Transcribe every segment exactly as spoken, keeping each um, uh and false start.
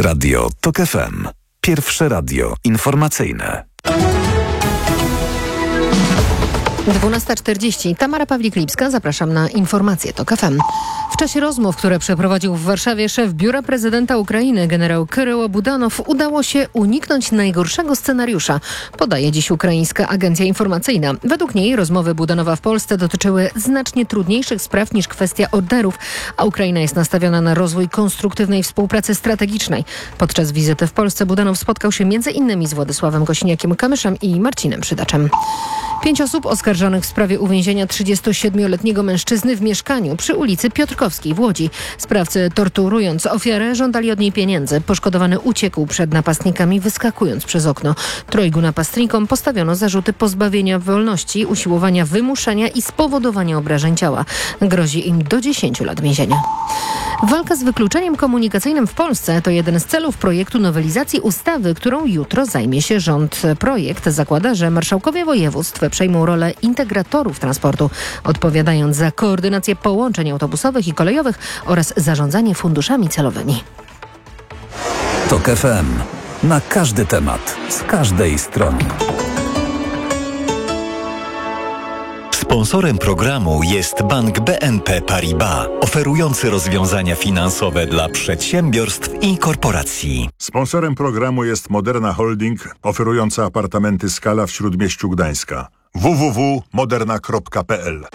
Radio TOK F M. Pierwsze radio informacyjne. dwunasta czterdzieści. Tamara Pawlik-Lipska. Zapraszam na informacje TOK F M. W czasie rozmów, które przeprowadził w Warszawie szef Biura Prezydenta Ukrainy generał Kyryło Budanow, udało się uniknąć najgorszego scenariusza, podaje dziś ukraińska agencja informacyjna. Według niej rozmowy Budanowa w Polsce dotyczyły znacznie trudniejszych spraw niż kwestia orderów, a Ukraina jest nastawiona na rozwój konstruktywnej współpracy strategicznej. Podczas wizyty w Polsce Budanow spotkał się między innymi z Władysławem Kosiniakiem-Kamyszem i Marcinem Przydaczem. Pięć osób oskarżonych w sprawie uwięzienia trzydziestosiedmioletniego mężczyzny w mieszkaniu przy ulicy Piotrkowskiej w Łodzi. Sprawcy, torturując ofiarę, żądali od niej pieniędzy. Poszkodowany uciekł przed napastnikami, wyskakując przez okno. Trojgu napastnikom postawiono zarzuty pozbawienia wolności, usiłowania wymuszenia i spowodowania obrażeń ciała. Grozi im do dziesięciu lat więzienia. Walka z wykluczeniem komunikacyjnym w Polsce to jeden z celów projektu nowelizacji ustawy, którą jutro zajmie się rząd. Projekt zakłada, że marszałkowie województw przejmą rolę integratorów transportu, odpowiadając za koordynację połączeń autobusowych i kolejowych oraz zarządzanie funduszami celowymi. TOK F M. Na każdy temat, z każdej strony. Sponsorem programu jest Bank B N P Paribas, oferujący rozwiązania finansowe dla przedsiębiorstw i korporacji. Sponsorem programu jest Moderna Holding, oferująca apartamenty Skala w Śródmieściu Gdańska. w w w kropka moderna kropka p l.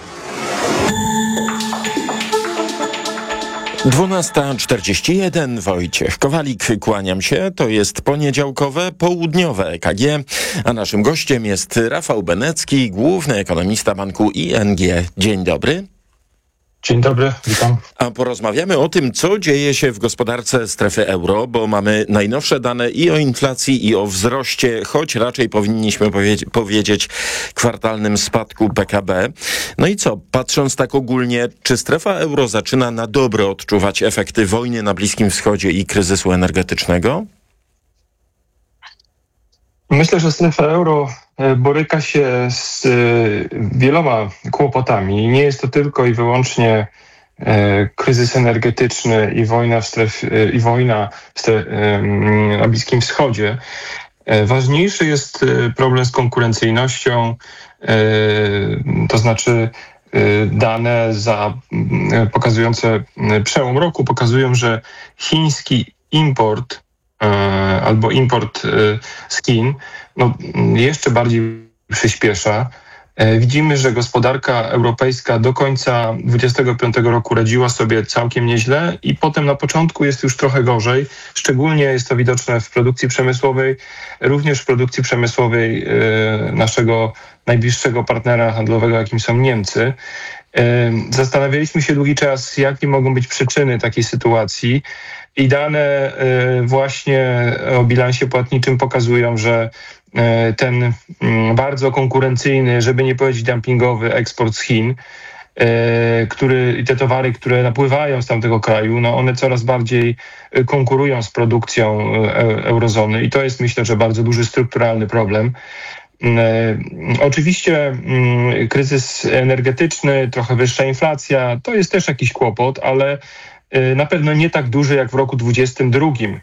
dwunasta czterdzieści jeden. Wojciech Kowalik, kłaniam się. To jest poniedziałkowe, południowe E K G, a naszym gościem jest Rafał Benecki, główny ekonomista banku I N G. Dzień dobry. Dzień dobry, witam. A porozmawiamy o tym, co dzieje się w gospodarce strefy euro, bo mamy najnowsze dane i o inflacji, i o wzroście, choć raczej powinniśmy powiedzieć, powiedzieć kwartalnym spadku P K B. No i co, patrząc tak ogólnie, czy strefa euro zaczyna na dobre odczuwać efekty wojny na Bliskim Wschodzie i kryzysu energetycznego? Myślę, że strefa euro boryka się z wieloma kłopotami. Nie jest to tylko i wyłącznie kryzys energetyczny i wojna w strefie, i wojna w strefie, na Bliskim Wschodzie. Ważniejszy jest problem z konkurencyjnością, to znaczy dane za, pokazujące przełom roku pokazują, że chiński import albo import z Chin no, jeszcze bardziej przyspiesza. Widzimy, że gospodarka europejska do końca dwudziestego piątego roku radziła sobie całkiem nieźle i potem na początku jest już trochę gorzej. Szczególnie jest to widoczne w produkcji przemysłowej, również w produkcji przemysłowej naszego najbliższego partnera handlowego, jakim są Niemcy. Zastanawialiśmy się długi czas, jakie mogą być przyczyny takiej sytuacji i dane właśnie o bilansie płatniczym pokazują, że ten bardzo konkurencyjny, żeby nie powiedzieć dumpingowy eksport z Chin, który, i te towary, które napływają z tamtego kraju, no one coraz bardziej konkurują z produkcją eurozony i to jest, myślę, że bardzo duży strukturalny problem. Oczywiście kryzys energetyczny, trochę wyższa inflacja, to jest też jakiś kłopot, ale na pewno nie tak duży jak w roku dwudziestym drugim.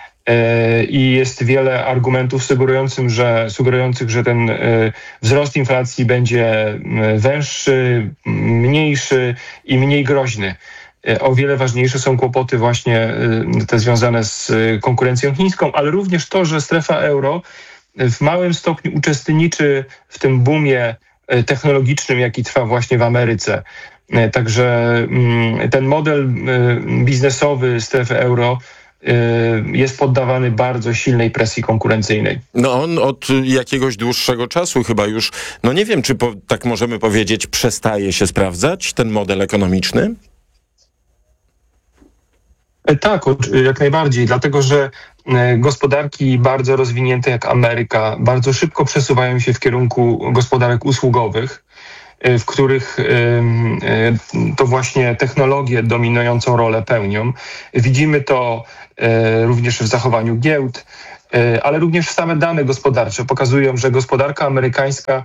I jest wiele argumentów sugerujących, że, sugerujących, że ten wzrost inflacji będzie węższy, mniejszy i mniej groźny. O wiele ważniejsze są kłopoty właśnie te związane z konkurencją chińską, ale również to, że strefa euro w małym stopniu uczestniczy w tym boomie technologicznym, jaki trwa właśnie w Ameryce. Także ten model biznesowy strefy euro jest poddawany bardzo silnej presji konkurencyjnej. No on od jakiegoś dłuższego czasu chyba już, no nie wiem, czy po, tak możemy powiedzieć, przestaje się sprawdzać ten model ekonomiczny? Tak, jak najbardziej, dlatego że gospodarki bardzo rozwinięte jak Ameryka bardzo szybko przesuwają się w kierunku gospodarek usługowych, w których to właśnie technologie dominującą rolę pełnią. Widzimy to również w zachowaniu giełd, ale również same dane gospodarcze pokazują, że gospodarka amerykańska,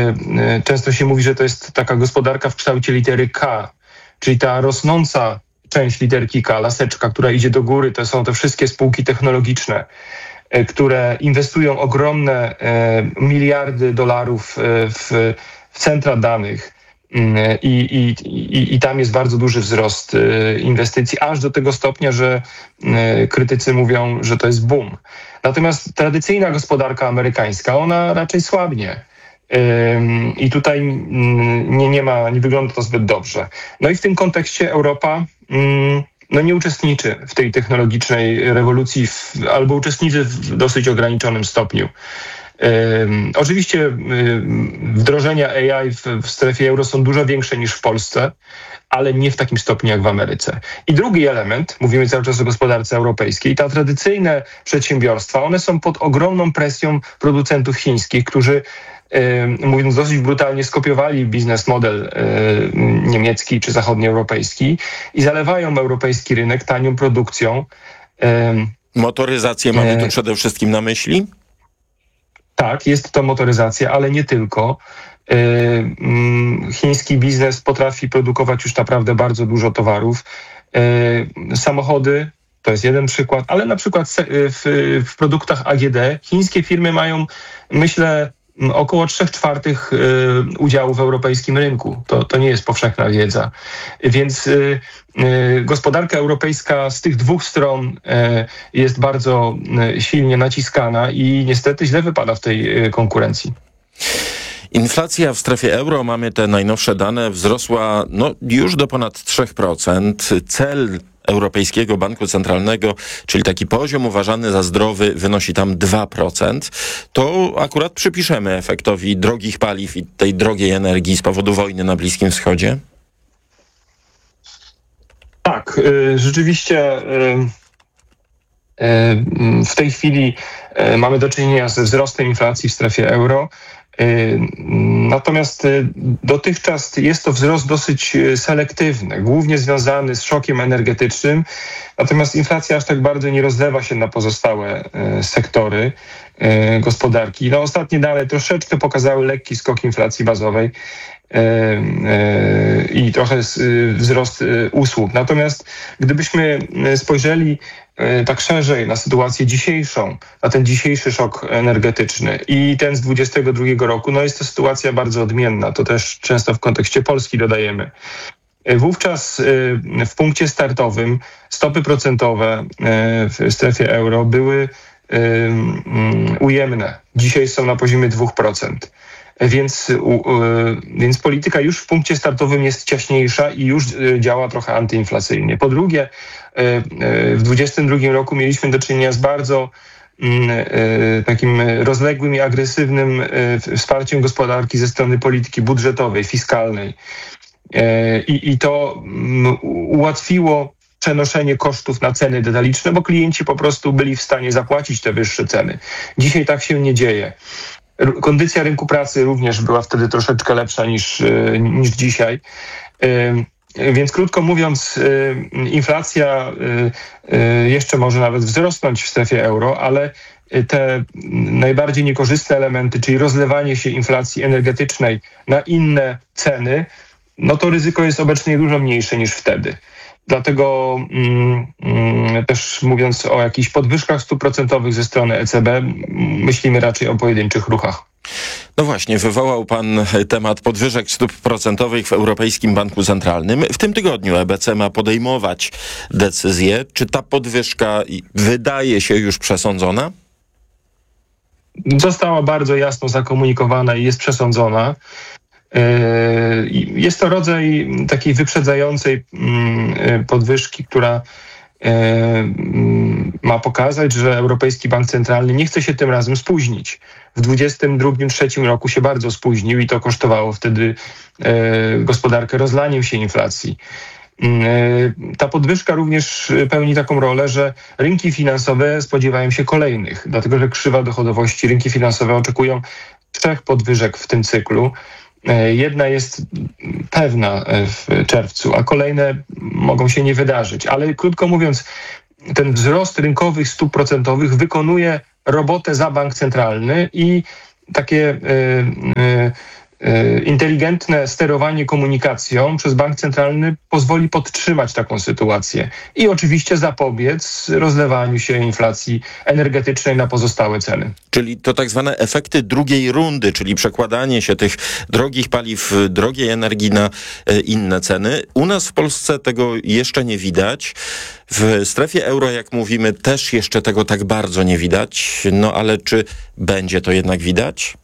często się mówi, że to jest taka gospodarka w kształcie litery K, czyli ta rosnąca część literki K, laseczka, która idzie do góry, to są te wszystkie spółki technologiczne, które inwestują ogromne miliardy dolarów w, w centra danych. I, i, i, I tam jest bardzo duży wzrost inwestycji, aż do tego stopnia, że krytycy mówią, że to jest boom. Natomiast tradycyjna gospodarka amerykańska, ona raczej słabnie. I tutaj nie, nie ma, nie wygląda to zbyt dobrze. No i w tym kontekście Europa no nie uczestniczy w tej technologicznej rewolucji w, albo uczestniczy w dosyć ograniczonym stopniu. Um, oczywiście um, wdrożenia A I w, w strefie euro są dużo większe niż w Polsce, ale nie w takim stopniu jak w Ameryce. I drugi element, mówimy cały czas o gospodarce europejskiej, ta tradycyjne przedsiębiorstwa, one są pod ogromną presją producentów chińskich, którzy mówiąc dosyć brutalnie, skopiowali biznes model niemiecki czy zachodnioeuropejski i zalewają europejski rynek tanią produkcją. Motoryzację mamy tu przede wszystkim na myśli? Tak, jest to motoryzacja, ale nie tylko. Chiński biznes potrafi produkować już naprawdę bardzo dużo samochody, to jest jeden przykład, ale na przykład w, w produktach A G D chińskie firmy mają, myślę, około trzech czwartych udziału w europejskim rynku. To, to nie jest powszechna wiedza. Więc y, y, gospodarka europejska z tych dwóch stron y, jest bardzo y, silnie naciskana i niestety źle wypada w tej y, konkurencji. Inflacja w strefie euro, mamy te najnowsze dane, wzrosła no, już do ponad trzy procent. Cel Europejskiego Banku Centralnego, czyli taki poziom uważany za zdrowy, wynosi tam dwa procent. To akurat przypiszemy efektowi drogich paliw i tej drogiej energii z powodu wojny na Bliskim Wschodzie? Tak, y, rzeczywiście y, y, w tej chwili y, mamy do czynienia ze wzrostem inflacji w strefie euro. Natomiast dotychczas jest to wzrost dosyć selektywny, głównie związany z szokiem energetycznym. Natomiast inflacja aż tak bardzo nie rozlewa się na pozostałe sektory gospodarki. No, ostatnie dane troszeczkę pokazały lekki skok inflacji bazowej i trochę wzrost usług. Natomiast gdybyśmy spojrzeli tak szerzej na sytuację dzisiejszą, na ten dzisiejszy szok energetyczny i ten z dwudziestego drugiego roku, no jest to sytuacja bardzo odmienna. To też często w kontekście Polski dodajemy. Wówczas w punkcie startowym stopy procentowe w strefie euro były ujemne. Dzisiaj są na poziomie dwa procent. Więc, więc polityka już w punkcie startowym jest ciaśniejsza i już działa trochę antyinflacyjnie. Po drugie, w dwudziestym drugim roku mieliśmy do czynienia z bardzo takim rozległym i agresywnym wsparciem gospodarki ze strony polityki budżetowej, fiskalnej. I, i to ułatwiło przenoszenie kosztów na ceny detaliczne, bo klienci po prostu byli w stanie zapłacić te wyższe ceny. Dzisiaj tak się nie dzieje. Kondycja rynku pracy również była wtedy troszeczkę lepsza niż, niż dzisiaj. Więc krótko mówiąc, inflacja jeszcze może nawet wzrosnąć w strefie euro, ale te najbardziej niekorzystne elementy, czyli rozlewanie się inflacji energetycznej na inne ceny, no to ryzyko jest obecnie dużo mniejsze niż wtedy. Dlatego mm, mm, też mówiąc o jakichś podwyżkach stóp procentowych ze strony E C B, myślimy raczej o pojedynczych ruchach. No właśnie, wywołał pan temat podwyżek stóp procentowych w Europejskim Banku Centralnym. W tym tygodniu E B C ma podejmować decyzję. Czy ta podwyżka wydaje się już przesądzona? Została bardzo jasno zakomunikowana i jest przesądzona. Jest to rodzaj takiej wyprzedzającej podwyżki, która ma pokazać, że Europejski Bank Centralny nie chce się tym razem spóźnić. W dwudziestym drugim trzecim roku się bardzo spóźnił i to kosztowało wtedy gospodarkę rozlaniem się inflacji. Ta podwyżka również pełni taką rolę, że rynki finansowe spodziewają się kolejnych, dlatego że krzywa dochodowości, rynki finansowe oczekują trzech podwyżek w tym cyklu. Jedna jest pewna w czerwcu, a kolejne mogą się nie wydarzyć. Ale krótko mówiąc, ten wzrost rynkowych stóp procentowych wykonuje robotę za bank centralny i takie y, y, inteligentne sterowanie komunikacją przez bank centralny pozwoli podtrzymać taką sytuację i oczywiście zapobiec rozlewaniu się inflacji energetycznej na pozostałe ceny. Czyli to tak zwane efekty drugiej rundy, czyli przekładanie się tych drogich paliw, drogiej energii na inne ceny. U nas w Polsce tego jeszcze nie widać. W strefie euro, jak mówimy, też jeszcze tego tak bardzo nie widać. No ale czy będzie to jednak widać?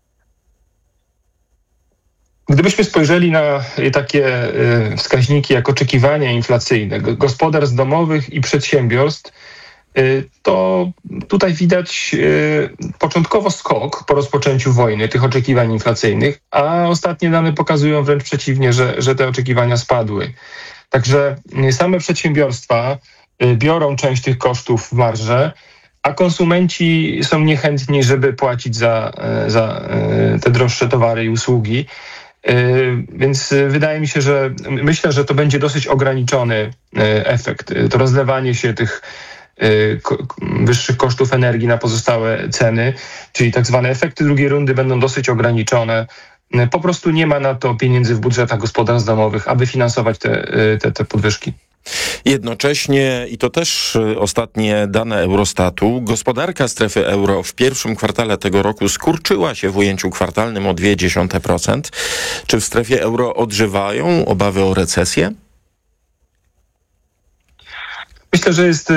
Gdybyśmy spojrzeli na takie wskaźniki jak oczekiwania inflacyjne gospodarstw domowych i przedsiębiorstw, to tutaj widać początkowo skok po rozpoczęciu wojny tych oczekiwań inflacyjnych, a ostatnie dane pokazują wręcz przeciwnie, że, że te oczekiwania spadły. Także same przedsiębiorstwa biorą część tych kosztów w marżę, a konsumenci są niechętni, żeby płacić za, za te droższe towary i usługi. Więc wydaje mi się, że myślę, że to będzie dosyć ograniczony efekt. To rozlewanie się tych wyższych kosztów energii na pozostałe ceny, czyli tak zwane efekty drugiej rundy będą dosyć ograniczone. Po prostu nie ma na to pieniędzy w budżetach gospodarstw domowych, aby finansować te, te, te podwyżki. Jednocześnie, i to też ostatnie dane Eurostatu, gospodarka strefy euro w pierwszym kwartale tego roku skurczyła się w ujęciu kwartalnym o zero przecinek dwa procent. Czy w strefie euro odżywają obawy o recesję? Myślę, że jest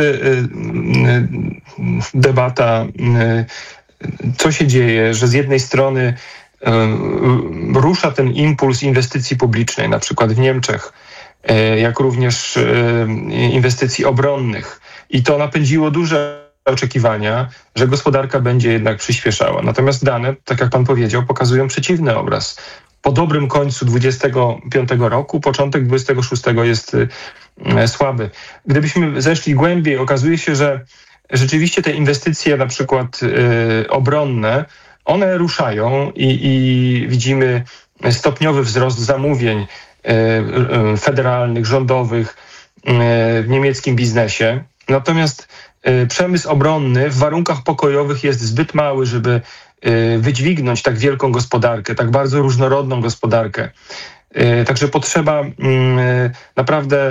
debata, co się dzieje, że z jednej strony rusza ten impuls inwestycji publicznej, na przykład w Niemczech, jak również inwestycji obronnych. I to napędziło duże oczekiwania, że gospodarka będzie jednak przyspieszała. Natomiast dane, tak jak pan powiedział, pokazują przeciwny obraz. Po dobrym końcu dwudziestego piątego roku, początek dwudziestego szóstego jest słaby. Gdybyśmy zeszli głębiej, okazuje się, że rzeczywiście te inwestycje na przykład obronne, one ruszają i, i widzimy stopniowy wzrost zamówień federalnych, rządowych w niemieckim biznesie. Natomiast przemysł obronny w warunkach pokojowych jest zbyt mały, żeby wydźwignąć tak wielką gospodarkę, tak bardzo różnorodną gospodarkę. Także potrzeba naprawdę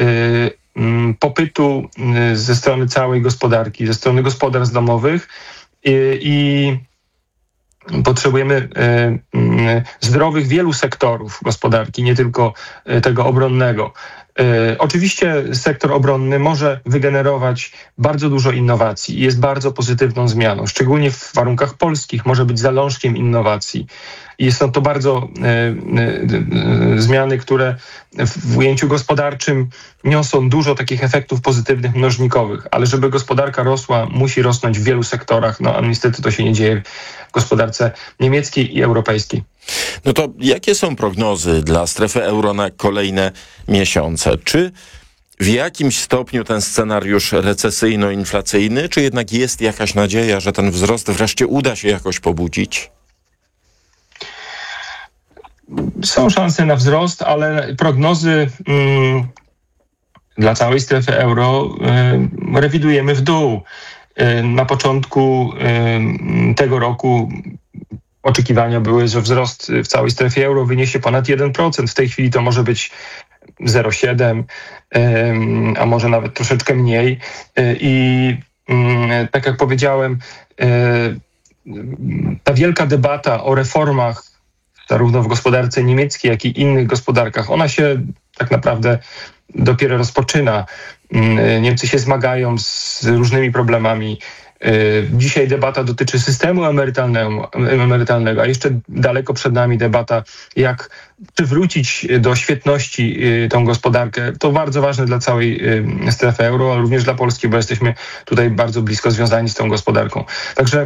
popytu ze strony całej gospodarki, ze strony gospodarstw domowych i potrzebujemy zdrowych wielu sektorów gospodarki, nie tylko tego obronnego. Oczywiście sektor obronny może wygenerować bardzo dużo innowacji i jest bardzo pozytywną zmianą, szczególnie w warunkach polskich może być zalążkiem innowacji. I są to bardzo e, e, zmiany, które w ujęciu gospodarczym niosą dużo takich efektów pozytywnych, mnożnikowych, ale żeby gospodarka rosła, musi rosnąć w wielu sektorach, no a niestety to się nie dzieje w gospodarce niemieckiej i europejskiej. No to jakie są prognozy dla strefy euro na kolejne miesiące? Czy w jakimś stopniu ten scenariusz recesyjno-inflacyjny, czy jednak jest jakaś nadzieja, że ten wzrost wreszcie uda się jakoś pobudzić? Są szanse na wzrost, ale prognozy mm, dla całej strefy euro y, rewidujemy w dół. Y, na początku y, tego roku oczekiwania były, że wzrost w całej strefie euro wyniesie ponad jeden procent. W tej chwili to może być zero przecinek siedem, a może nawet troszeczkę mniej. I tak jak powiedziałem, ta wielka debata o reformach zarówno w gospodarce niemieckiej, jak i innych gospodarkach, ona się tak naprawdę dopiero rozpoczyna. Niemcy się zmagają z różnymi problemami. Dzisiaj debata dotyczy systemu emerytalnego, emerytalnego, a jeszcze daleko przed nami debata, jak przywrócić do świetności tą gospodarkę. To bardzo ważne dla całej strefy euro, ale również dla Polski, bo jesteśmy tutaj bardzo blisko związani z tą gospodarką. Także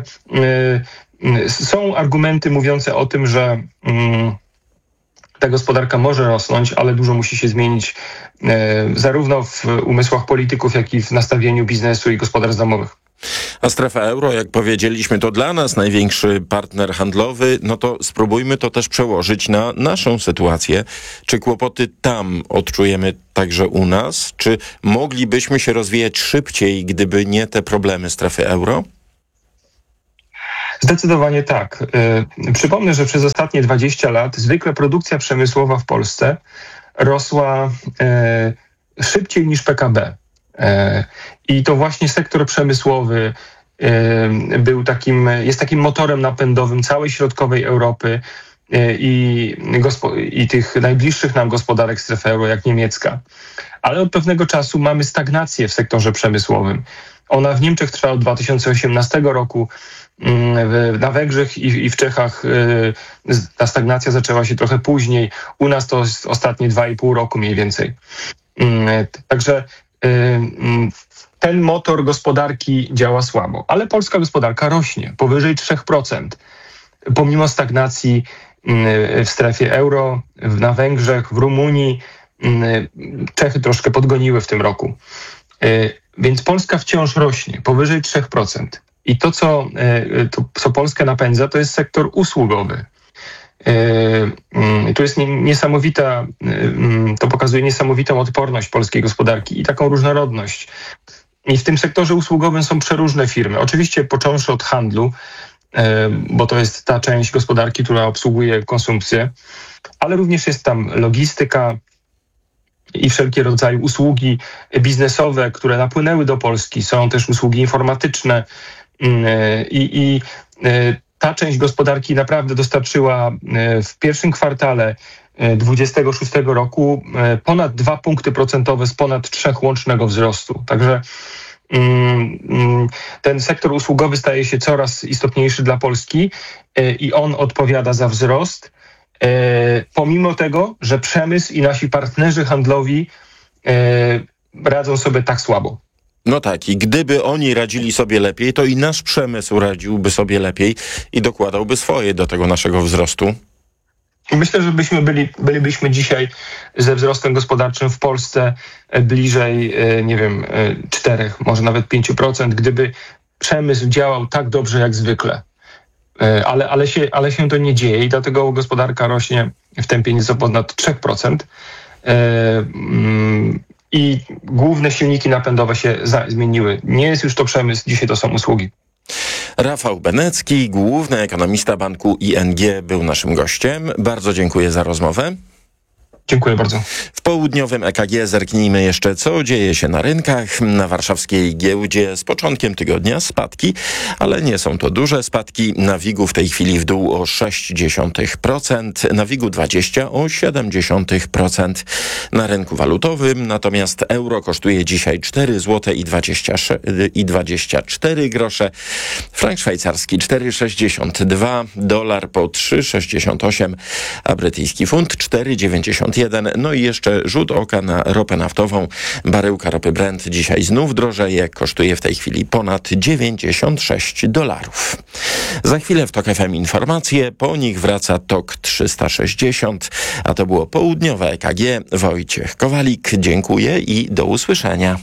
są argumenty mówiące o tym, że ta gospodarka może rosnąć, ale dużo musi się zmienić zarówno w umysłach polityków, jak i w nastawieniu biznesu i gospodarstw domowych. A strefa euro, jak powiedzieliśmy, to dla nas największy partner handlowy, no to spróbujmy to też przełożyć na naszą sytuację. Czy kłopoty tam odczujemy także u nas? Czy moglibyśmy się rozwijać szybciej, gdyby nie te problemy strefy euro? Zdecydowanie tak. Przypomnę, że przez ostatnie dwadzieścia lat zwykle produkcja przemysłowa w Polsce rosła szybciej niż P K B. I to właśnie sektor przemysłowy był takim, jest takim motorem napędowym całej środkowej Europy i, gospo- i tych najbliższych nam gospodarek strefy euro, jak niemiecka. Ale od pewnego czasu mamy stagnację w sektorze przemysłowym. Ona w Niemczech trwa od dwa tysiące osiemnastego roku. Na Węgrzech i, i w Czechach ta stagnacja zaczęła się trochę później. U nas to jest ostatnie dwa i pół roku mniej więcej. Także ten motor gospodarki działa słabo, ale polska gospodarka rośnie powyżej trzy procent. Pomimo stagnacji w strefie euro, na Węgrzech, w Rumunii, Czechy troszkę podgoniły w tym roku. Więc Polska wciąż rośnie powyżej trzy procent. I to, co, to, co Polskę napędza, to jest sektor usługowy. Tu jest niesamowita, to pokazuje niesamowitą odporność polskiej gospodarki i taką różnorodność. I w tym sektorze usługowym są przeróżne firmy. Oczywiście począwszy od handlu, bo to jest ta część gospodarki, która obsługuje konsumpcję, ale również jest tam logistyka i wszelkie rodzaje usługi biznesowe, które napłynęły do Polski. Są też usługi informatyczne i, i ta część gospodarki naprawdę dostarczyła w pierwszym kwartale dwudziestego szóstego roku ponad dwa punkty procentowe z ponad trzech łącznego wzrostu. Także ten sektor usługowy staje się coraz istotniejszy dla Polski i on odpowiada za wzrost, pomimo tego, że przemysł i nasi partnerzy handlowi radzą sobie tak słabo. No tak, i gdyby oni radzili sobie lepiej, to i nasz przemysł radziłby sobie lepiej i dokładałby swoje do tego naszego wzrostu. Myślę, że byśmy byli, bylibyśmy dzisiaj ze wzrostem gospodarczym w Polsce bliżej, nie wiem, czterech, może nawet pięciu procent, gdyby przemysł działał tak dobrze jak zwykle. Ale, ale, się, ale się to nie dzieje i dlatego gospodarka rośnie w tempie nieco ponad trzy procent. I główne silniki napędowe się za, zmieniły. Nie jest już to przemysł, dzisiaj to są usługi. Rafał Benecki, główny ekonomista banku I N G, był naszym gościem. Bardzo dziękuję za rozmowę. Dziękuję bardzo. W południowym E K G zerknijmy jeszcze, co dzieje się na rynkach. Na warszawskiej giełdzie z początkiem tygodnia spadki, ale nie są to duże spadki. Na WIG-u w tej chwili w dół o sześć przecinek pięć procent, na WIG-u dwadzieścia o siedem przecinek pięć procent. Na rynku walutowym natomiast euro kosztuje dzisiaj cztery złote i dwadzieścia cztery grosze. Frank szwajcarski cztery sześćdziesiąt dwa, dolar po trzy sześćdziesiąt osiem, a brytyjski funt cztery dziewięćdziesiąt jeden. No i jeszcze rzut oka na ropę naftową. Baryłka ropy Brent dzisiaj znów drożeje. Kosztuje w tej chwili ponad dziewięćdziesiąt sześć dolarów. Za chwilę w TOK F M informacje. Po nich wraca TOK trzysta sześćdziesiąt. A to było południowe E K G. Wojciech Kowalik. Dziękuję i do usłyszenia.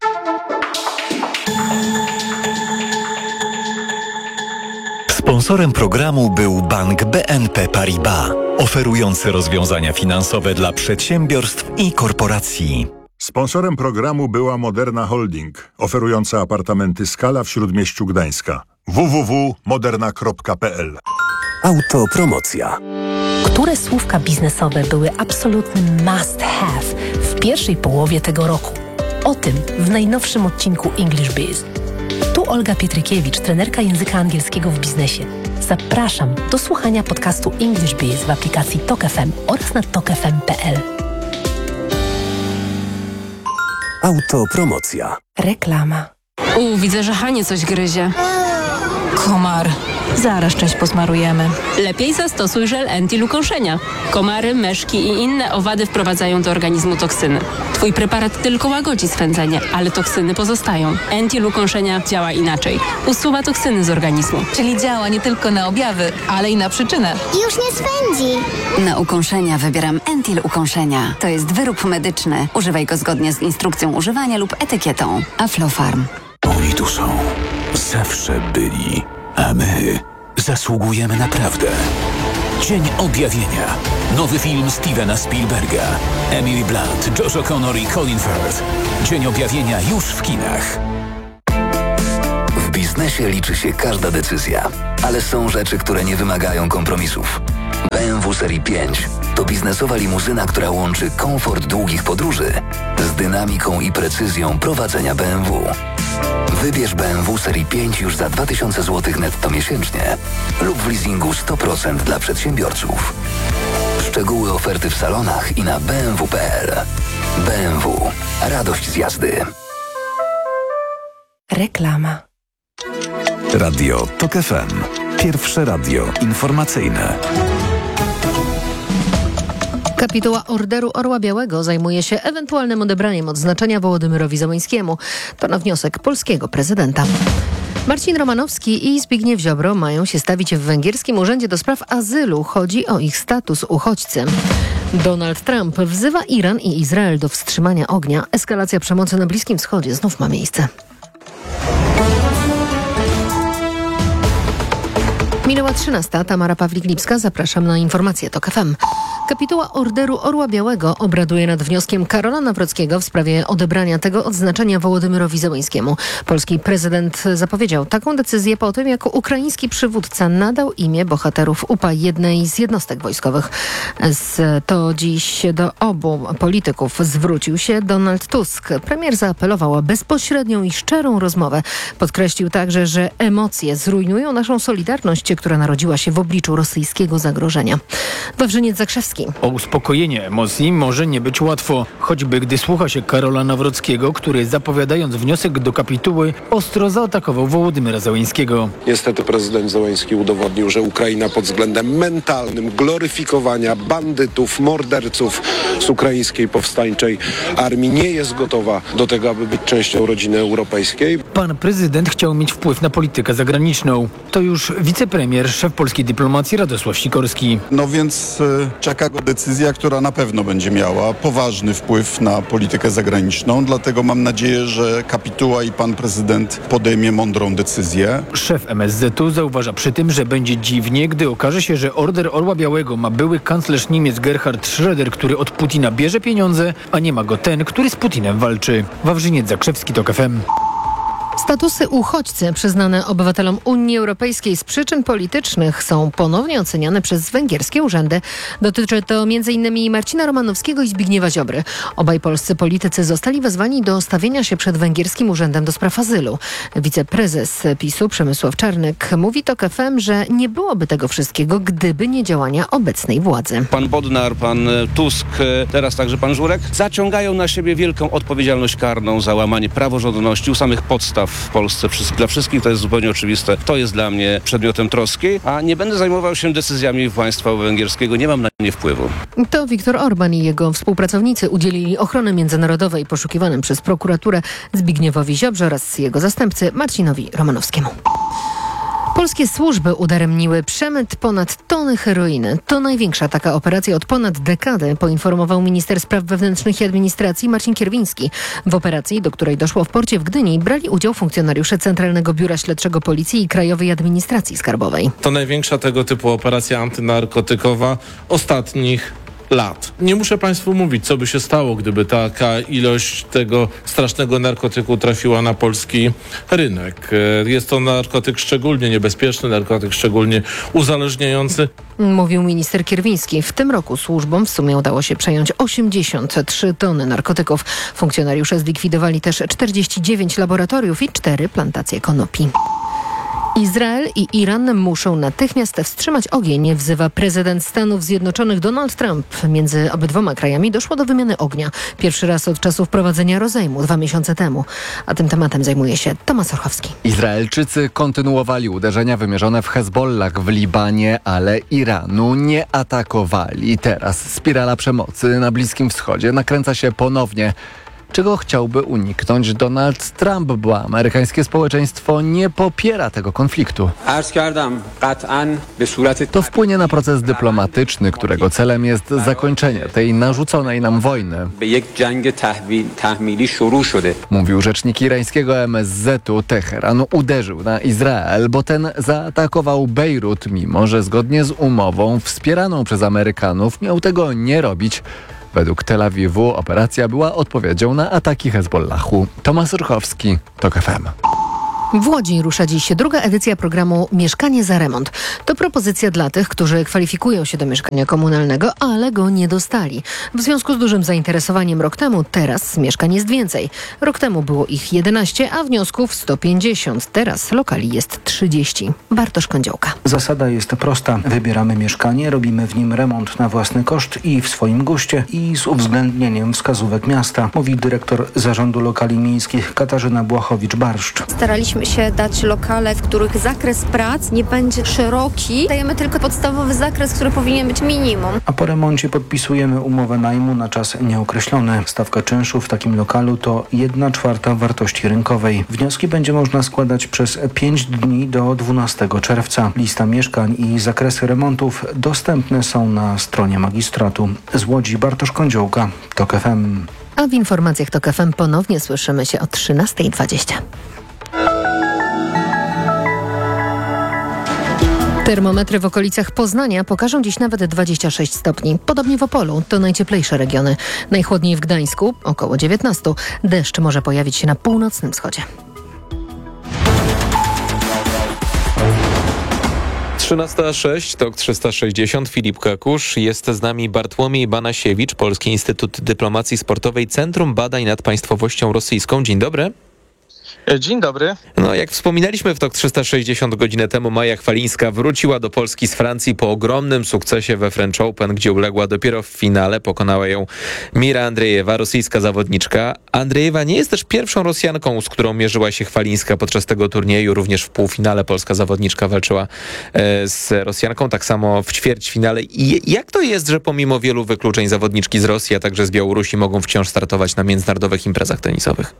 Sponsorem programu był Bank B N P Paribas, oferujący rozwiązania finansowe dla przedsiębiorstw i korporacji. Sponsorem programu była Moderna Holding, oferująca apartamenty Skala w Śródmieściu Gdańska. w w w kropka moderna kropka p l. Autopromocja. Które słówka biznesowe były absolutnym must have w pierwszej połowie tego roku? O tym w najnowszym odcinku English Biz. Tu Olga Pietrykiewicz, trenerka języka angielskiego w biznesie. Zapraszam do słuchania podcastu English Biz w aplikacji TOK F M oraz na tok f m kropka p l. Autopromocja. Reklama. U, widzę, że Hanie coś gryzie. Komar. Zaraz część posmarujemy. Lepiej zastosuj żel Entil ukąszenia. Komary, myszki i inne owady wprowadzają do organizmu toksyny. Twój preparat tylko łagodzi swędzenie, ale toksyny pozostają. Entil ukąszenia działa inaczej. Usuwa toksyny z organizmu. Czyli działa nie tylko na objawy, ale i na przyczynę. Już nie swędzi. Na ukąszenia wybieram Entil ukąszenia. To jest wyrób medyczny. Używaj go zgodnie z instrukcją używania lub etykietą. Aflofarm. Oni tu są. Zawsze byli. A my zasługujemy na prawdę. Dzień Objawienia. Nowy film Stevena Spielberga. Emily Blunt, Josh O'Connor i Colin Firth. Dzień Objawienia już w kinach. W biznesie biznesie liczy się każda decyzja, ale są rzeczy, które nie wymagają kompromisów. B M W Serii pięć to biznesowa limuzyna, która łączy komfort długich podróży z dynamiką i precyzją prowadzenia B M W. Wybierz B M W Serii pięć już za dwa tysiące złotych netto miesięcznie lub w leasingu sto procent dla przedsiębiorców. Szczegóły oferty w salonach i na b m w kropka p l. B M W. Radość z jazdy. Reklama. Radio TOK F M. Pierwsze radio informacyjne. Kapituła Orderu Orła Białego zajmuje się ewentualnym odebraniem odznaczenia Wołodymyrowi Zełenskiemu. To na wniosek polskiego prezydenta. Marcin Romanowski i Zbigniew Ziobro mają się stawić w węgierskim Urzędzie do Spraw Azylu. Chodzi o ich status uchodźcy. Donald Trump wzywa Iran i Izrael do wstrzymania ognia. Eskalacja przemocy na Bliskim Wschodzie znów ma miejsce. Minęła trzynasta. Tamara Pawlik-Lipska. Zapraszam na informacje TOK F M. Kapituła Orderu Orła Białego obraduje nad wnioskiem Karola Nawrockiego w sprawie odebrania tego odznaczenia Wołodymyrowi Zełenskiemu. Polski prezydent zapowiedział taką decyzję po tym, jak ukraiński przywódca nadał imię bohaterów U P A jednej z jednostek wojskowych. Z to dziś do obu polityków zwrócił się Donald Tusk. Premier zaapelował o bezpośrednią i szczerą rozmowę. Podkreślił także, że emocje zrujnują naszą solidarność, która narodziła się w obliczu rosyjskiego zagrożenia. Wawrzyniec Zakrzewski. O uspokojenie emocji może nie być łatwo, choćby gdy słucha się Karola Nawrockiego, który zapowiadając wniosek do kapituły ostro zaatakował Wołodymyra Zełenskiego. Niestety prezydent Zełenski udowodnił, że Ukraina pod względem mentalnym gloryfikowania bandytów, morderców z ukraińskiej powstańczej armii nie jest gotowa do tego, aby być częścią rodziny europejskiej. Pan prezydent chciał mieć wpływ na politykę zagraniczną. To już wicepremier, szef polskiej dyplomacji Radosław Sikorski. No więc y, czeka go decyzja, która na pewno będzie miała poważny wpływ na politykę zagraniczną. Dlatego mam nadzieję, że kapituła i pan prezydent podejmie mądrą decyzję. Szef M S Z u zauważa przy tym, że będzie dziwnie, gdy okaże się, że order Orła Białego ma były kanclerz Niemiec Gerhard Schröder, który od Putina bierze pieniądze, a nie ma go ten, który z Putinem walczy. Wawrzyniec Zakrzewski, TOK F M. Statusy uchodźcy przyznane obywatelom Unii Europejskiej z przyczyn politycznych są ponownie oceniane przez węgierskie urzędy. Dotyczy to między innymi Marcina Romanowskiego i Zbigniewa Ziobry. Obaj polscy politycy zostali wezwani do stawienia się przed węgierskim Urzędem do Spraw Azylu. Wiceprezes PiSu Przemysław Czarnek mówi TOK F M, że nie byłoby tego wszystkiego, gdyby nie działania obecnej władzy. Pan Bodnar, pan Tusk, teraz także pan Żurek zaciągają na siebie wielką odpowiedzialność karną za łamanie praworządności u samych podstaw w Polsce. Dla wszystkich to jest zupełnie oczywiste. To jest dla mnie przedmiotem troski, a nie będę zajmował się decyzjami państwa węgierskiego. Nie mam na nie wpływu. To Viktor Orban i jego współpracownicy udzielili ochrony międzynarodowej poszukiwanym przez prokuraturę Zbigniewowi Ziobrze oraz jego zastępcy Marcinowi Romanowskiemu. Polskie służby udaremniły przemyt ponad tony heroiny. To największa taka operacja od ponad dekady, poinformował minister spraw wewnętrznych i administracji Marcin Kierwiński. W operacji, do której doszło w porcie w Gdyni, brali udział funkcjonariusze Centralnego Biura Śledczego Policji i Krajowej Administracji Skarbowej. To największa tego typu operacja antynarkotykowa ostatnich lat. Nie muszę Państwu mówić, co by się stało, gdyby taka ilość tego strasznego narkotyku trafiła na polski rynek. Jest to narkotyk szczególnie niebezpieczny, narkotyk szczególnie uzależniający. Mówił minister Kierwiński. W tym roku służbom w sumie udało się przejąć osiemdziesiąt trzy tony narkotyków. Funkcjonariusze zlikwidowali też czterdzieści dziewięć laboratoriów i cztery plantacje konopi. Izrael i Iran muszą natychmiast wstrzymać ogień, wzywa prezydent Stanów Zjednoczonych Donald Trump. Między obydwoma krajami doszło do wymiany ognia. Pierwszy raz od czasu wprowadzenia rozejmu, dwa miesiące temu. A tym tematem zajmuje się Tomasz Orchowski. Izraelczycy kontynuowali uderzenia wymierzone w Hezbollah w Libanie, ale Iranu nie atakowali. Teraz spirala przemocy na Bliskim Wschodzie nakręca się ponownie. Czego chciałby uniknąć Donald Trump, bo amerykańskie społeczeństwo nie popiera tego konfliktu. To wpłynie na proces dyplomatyczny, którego celem jest zakończenie tej narzuconej nam wojny, mówił rzecznik irańskiego M S Z u. Teheran uderzył na Izrael, bo ten zaatakował Bejrut, mimo że zgodnie z umową wspieraną przez Amerykanów miał tego nie robić. Według Tel Awiwu operacja była odpowiedzią na ataki Hezbollahu. Tomasz Orchowski, TOK F M. W Łodzi rusza dziś druga edycja programu Mieszkanie za remont. To propozycja dla tych, którzy kwalifikują się do mieszkania komunalnego, ale go nie dostali. W związku z dużym zainteresowaniem rok temu, teraz mieszkań jest więcej. Rok temu było ich jedenaście, a wniosków sto pięćdziesiąt. Teraz lokali jest trzydzieści. Bartosz Kądziołka. Zasada jest prosta. Wybieramy mieszkanie, robimy w nim remont na własny koszt i w swoim guście i z uwzględnieniem wskazówek miasta, mówi dyrektor Zarządu Lokali Miejskich Katarzyna Błachowicz-Barszcz. Staraliśmy się dać lokale, w których zakres prac nie będzie szeroki. Dajemy tylko podstawowy zakres, który powinien być minimum. A po remoncie podpisujemy umowę najmu na czas nieokreślony. Stawka czynszu w takim lokalu to jedna czwarta wartości rynkowej. Wnioski będzie można składać przez pięć dni do dwunastego czerwca. Lista mieszkań i zakresy remontów dostępne są na stronie magistratu. Z Łodzi Bartosz Kądziołka, TOK F M. A w informacjach TOK F M ponownie słyszymy się o trzynasta dwadzieścia. Termometry w okolicach Poznania pokażą dziś nawet dwadzieścia sześć stopni. Podobnie w Opolu, to najcieplejsze regiony. Najchłodniej w Gdańsku, około dziewiętnaście. Deszcz może pojawić się na północnym wschodzie. trzynasta sześć, TOK trzysta sześćdziesiąt, Filip Kakusz. Jest z nami Bartłomiej Banasiewicz, Polski Instytut Dyplomacji Sportowej, Centrum Badań nad Państwowością Rosyjską. Dzień dobry. Dzień dobry. No, jak wspominaliśmy w TOK trzysta sześćdziesiąt godzinę temu, Maja Chwalińska wróciła do Polski z Francji po ogromnym sukcesie we French Open, gdzie uległa dopiero w finale. Pokonała ją Mira Andrejewa, rosyjska zawodniczka. Andrejewa nie jest też pierwszą Rosjanką, z którą mierzyła się Chwalińska podczas tego turnieju. Również w półfinale polska zawodniczka walczyła e, z Rosjanką, tak samo w ćwierćfinale. I jak to jest, że pomimo wielu wykluczeń zawodniczki z Rosji, a także z Białorusi mogą wciąż startować na międzynarodowych imprezach tenisowych?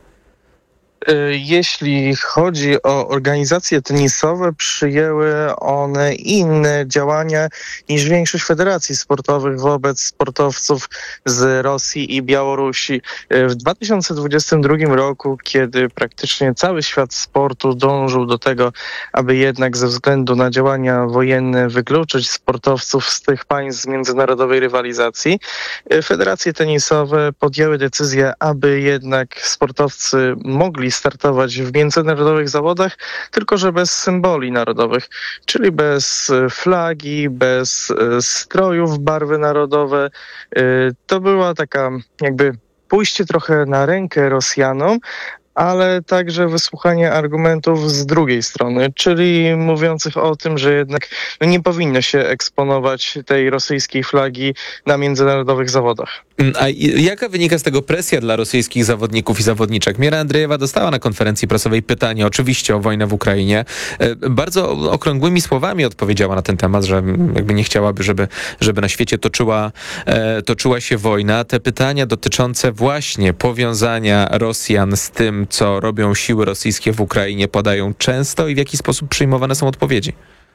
Jeśli chodzi o organizacje tenisowe, przyjęły one inne działania niż większość federacji sportowych wobec sportowców z Rosji i Białorusi. W dwa tysiące dwudziestym drugim roku, kiedy praktycznie cały świat sportu dążył do tego, aby jednak ze względu na działania wojenne wykluczyć sportowców z tych państw z międzynarodowej rywalizacji, federacje tenisowe podjęły decyzję, aby jednak sportowcy mogli startować w międzynarodowych zawodach, tylko że bez symboli narodowych, czyli bez flagi, bez strojów, barwy narodowe. To była taka jakby pójście trochę na rękę Rosjanom, ale także wysłuchanie argumentów z drugiej strony, czyli mówiących o tym, że jednak nie powinno się eksponować tej rosyjskiej flagi na międzynarodowych zawodach. A jaka wynika z tego presja dla rosyjskich zawodników i zawodniczek? Mira Andrejewa dostała na konferencji prasowej pytanie oczywiście o wojnę w Ukrainie. Bardzo okrągłymi słowami odpowiedziała na ten temat, że jakby nie chciałaby, żeby, żeby na świecie toczyła, toczyła się wojna. Te pytania dotyczące właśnie powiązania Rosjan z tym, co robią siły rosyjskie w Ukrainie, padają często i w jaki sposób przyjmowane są odpowiedzi?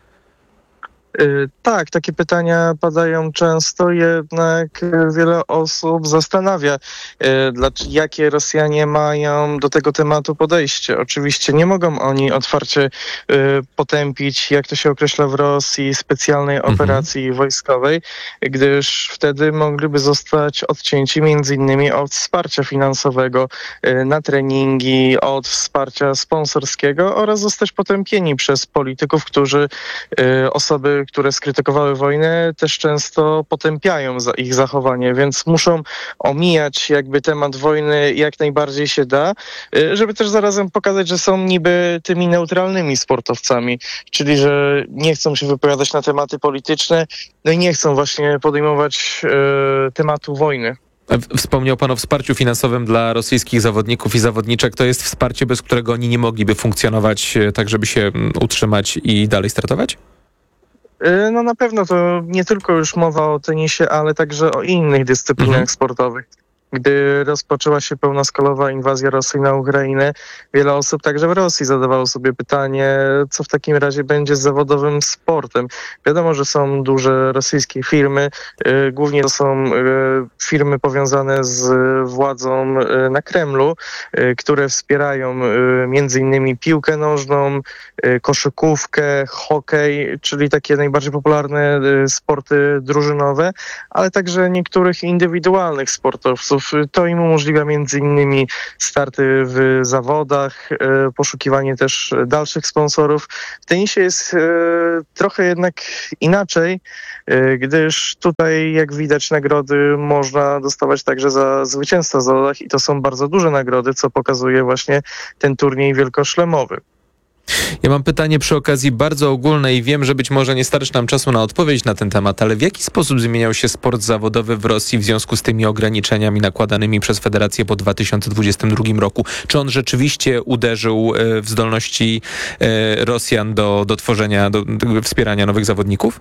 Tak, takie pytania padają często, jednak wiele osób zastanawia, jakie Rosjanie mają do tego tematu podejście. Oczywiście nie mogą oni otwarcie potępić, jak to się określa w Rosji, specjalnej operacji mhm. wojskowej, gdyż wtedy mogliby zostać odcięci między innymi od wsparcia finansowego na treningi, od wsparcia sponsorskiego oraz zostać potępieni przez polityków, którzy osoby, które skrytykowały wojnę, też często potępiają za ich zachowanie, więc muszą omijać jakby temat wojny jak najbardziej się da, żeby też zarazem pokazać, że są niby tymi neutralnymi sportowcami, czyli że nie chcą się wypowiadać na tematy polityczne, no i nie chcą właśnie podejmować e, tematu wojny. Wspomniał pan o wsparciu finansowym dla rosyjskich zawodników i zawodniczek. To jest wsparcie, bez którego oni nie mogliby funkcjonować tak, żeby się utrzymać i dalej startować? No na pewno to nie tylko już mowa o tenisie, ale także o innych dyscyplinach mhm. sportowych. Gdy rozpoczęła się pełnoskalowa inwazja Rosji na Ukrainę, wiele osób także w Rosji zadawało sobie pytanie, co w takim razie będzie z zawodowym sportem. Wiadomo, że są duże rosyjskie firmy, y, głównie to są y, firmy powiązane z władzą y, na Kremlu, y, które wspierają y, między innymi piłkę nożną, y, koszykówkę, hokej, czyli takie najbardziej popularne y, sporty drużynowe, ale także niektórych indywidualnych sportowców. sportowców. To im umożliwia między innymi starty w zawodach, poszukiwanie też dalszych sponsorów. W tenisie jest trochę jednak inaczej, gdyż tutaj, jak widać, nagrody można dostawać także za zwycięstwa w zawodach i to są bardzo duże nagrody, co pokazuje właśnie ten turniej wielkoszlemowy. Ja mam pytanie przy okazji bardzo ogólne i wiem, że być może nie starczy nam czasu na odpowiedź na ten temat, ale w jaki sposób zmieniał się sport zawodowy w Rosji w związku z tymi ograniczeniami nakładanymi przez Federację po dwa tysiące dwudziestym drugim roku? Czy on rzeczywiście uderzył w zdolności Rosjan do, do tworzenia, do, do wspierania nowych zawodników?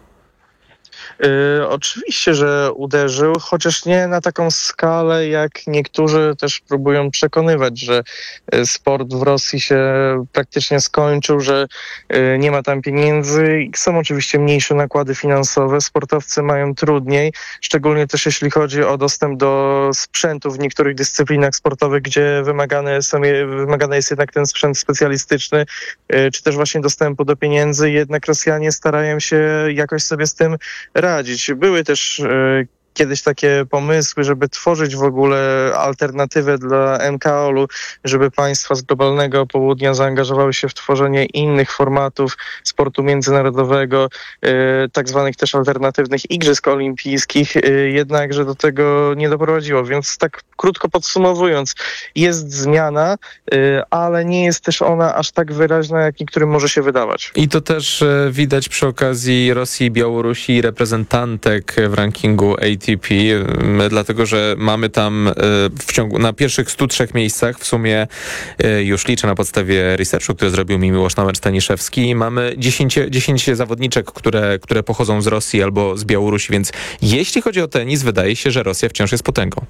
Yy, oczywiście, że uderzył, chociaż nie na taką skalę, jak niektórzy też próbują przekonywać, że sport w Rosji się praktycznie skończył, że yy, nie ma tam pieniędzy. Są oczywiście mniejsze nakłady finansowe, sportowcy mają trudniej, szczególnie też jeśli chodzi o dostęp do sprzętu w niektórych dyscyplinach sportowych, gdzie wymagane, są, wymagany jest jednak ten sprzęt specjalistyczny, yy, czy też właśnie dostępu do pieniędzy. Jednak Rosjanie starają się jakoś sobie z tym radzić. Były też e, kiedyś takie pomysły, żeby tworzyć w ogóle alternatywę dla M K O L-u, żeby państwa z globalnego południa zaangażowały się w tworzenie innych formatów sportu międzynarodowego, e, tak zwanych też alternatywnych igrzysk olimpijskich, e, jednakże do tego nie doprowadziło. Więc tak krótko podsumowując, jest zmiana, e, ale nie jest też ona aż tak wyraźna, jak niektórym może się wydawać. I to też e, widać przy okazji Rosji i Białorusi reprezentantek w rankingu A T P, e, dlatego że mamy tam e, w ciągu, na pierwszych stu trzech miejscach, w sumie e, już liczę na podstawie researchu, który zrobił mi Miłosz Nałęcz-Staniszewski, mamy dziesięć zawodniczek, które, które pochodzą z Rosji albo z Białorusi, więc jeśli chodzi o tenis, wydaje się, że Rosja wciąż jest potęgą.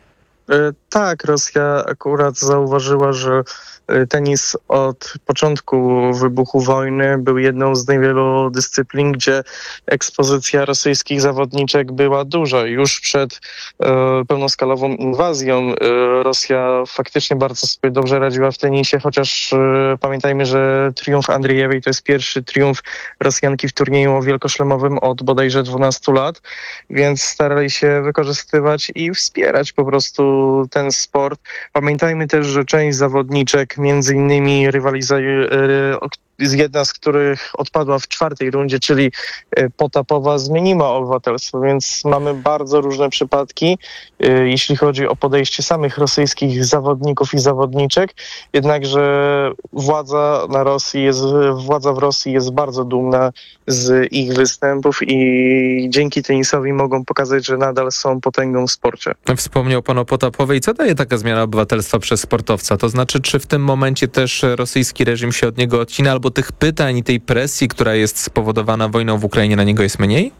Tak, Rosja akurat zauważyła, że tenis od początku wybuchu wojny był jedną z niewielu dyscyplin, gdzie ekspozycja rosyjskich zawodniczek była duża. Już przed e, pełnoskalową inwazją e, Rosja faktycznie bardzo sobie dobrze radziła w tenisie, chociaż e, pamiętajmy, że triumf Andriejewej to jest pierwszy triumf Rosjanki w turnieju wielkoszlemowym od bodajże dwunastu lat, więc starali się wykorzystywać i wspierać po prostu ten sport. Pamiętajmy też, że część zawodniczek między innymi rywalizuje, jedna z których odpadła w czwartej rundzie, czyli Potapowa, zmieniła obywatelstwo, więc mamy bardzo różne przypadki, jeśli chodzi o podejście samych rosyjskich zawodników i zawodniczek, jednakże władza na Rosji jest, władza w Rosji jest bardzo dumna z ich występów i dzięki tenisowi mogą pokazać, że nadal są potęgą w sporcie. Wspomniał pan o Potapowej. Co daje taka zmiana obywatelstwa przez sportowca? To znaczy, czy w tym momencie też rosyjski reżim się od niego odcina, albo tych pytań i tej presji, która jest spowodowana wojną w Ukrainie, na niego jest mniej?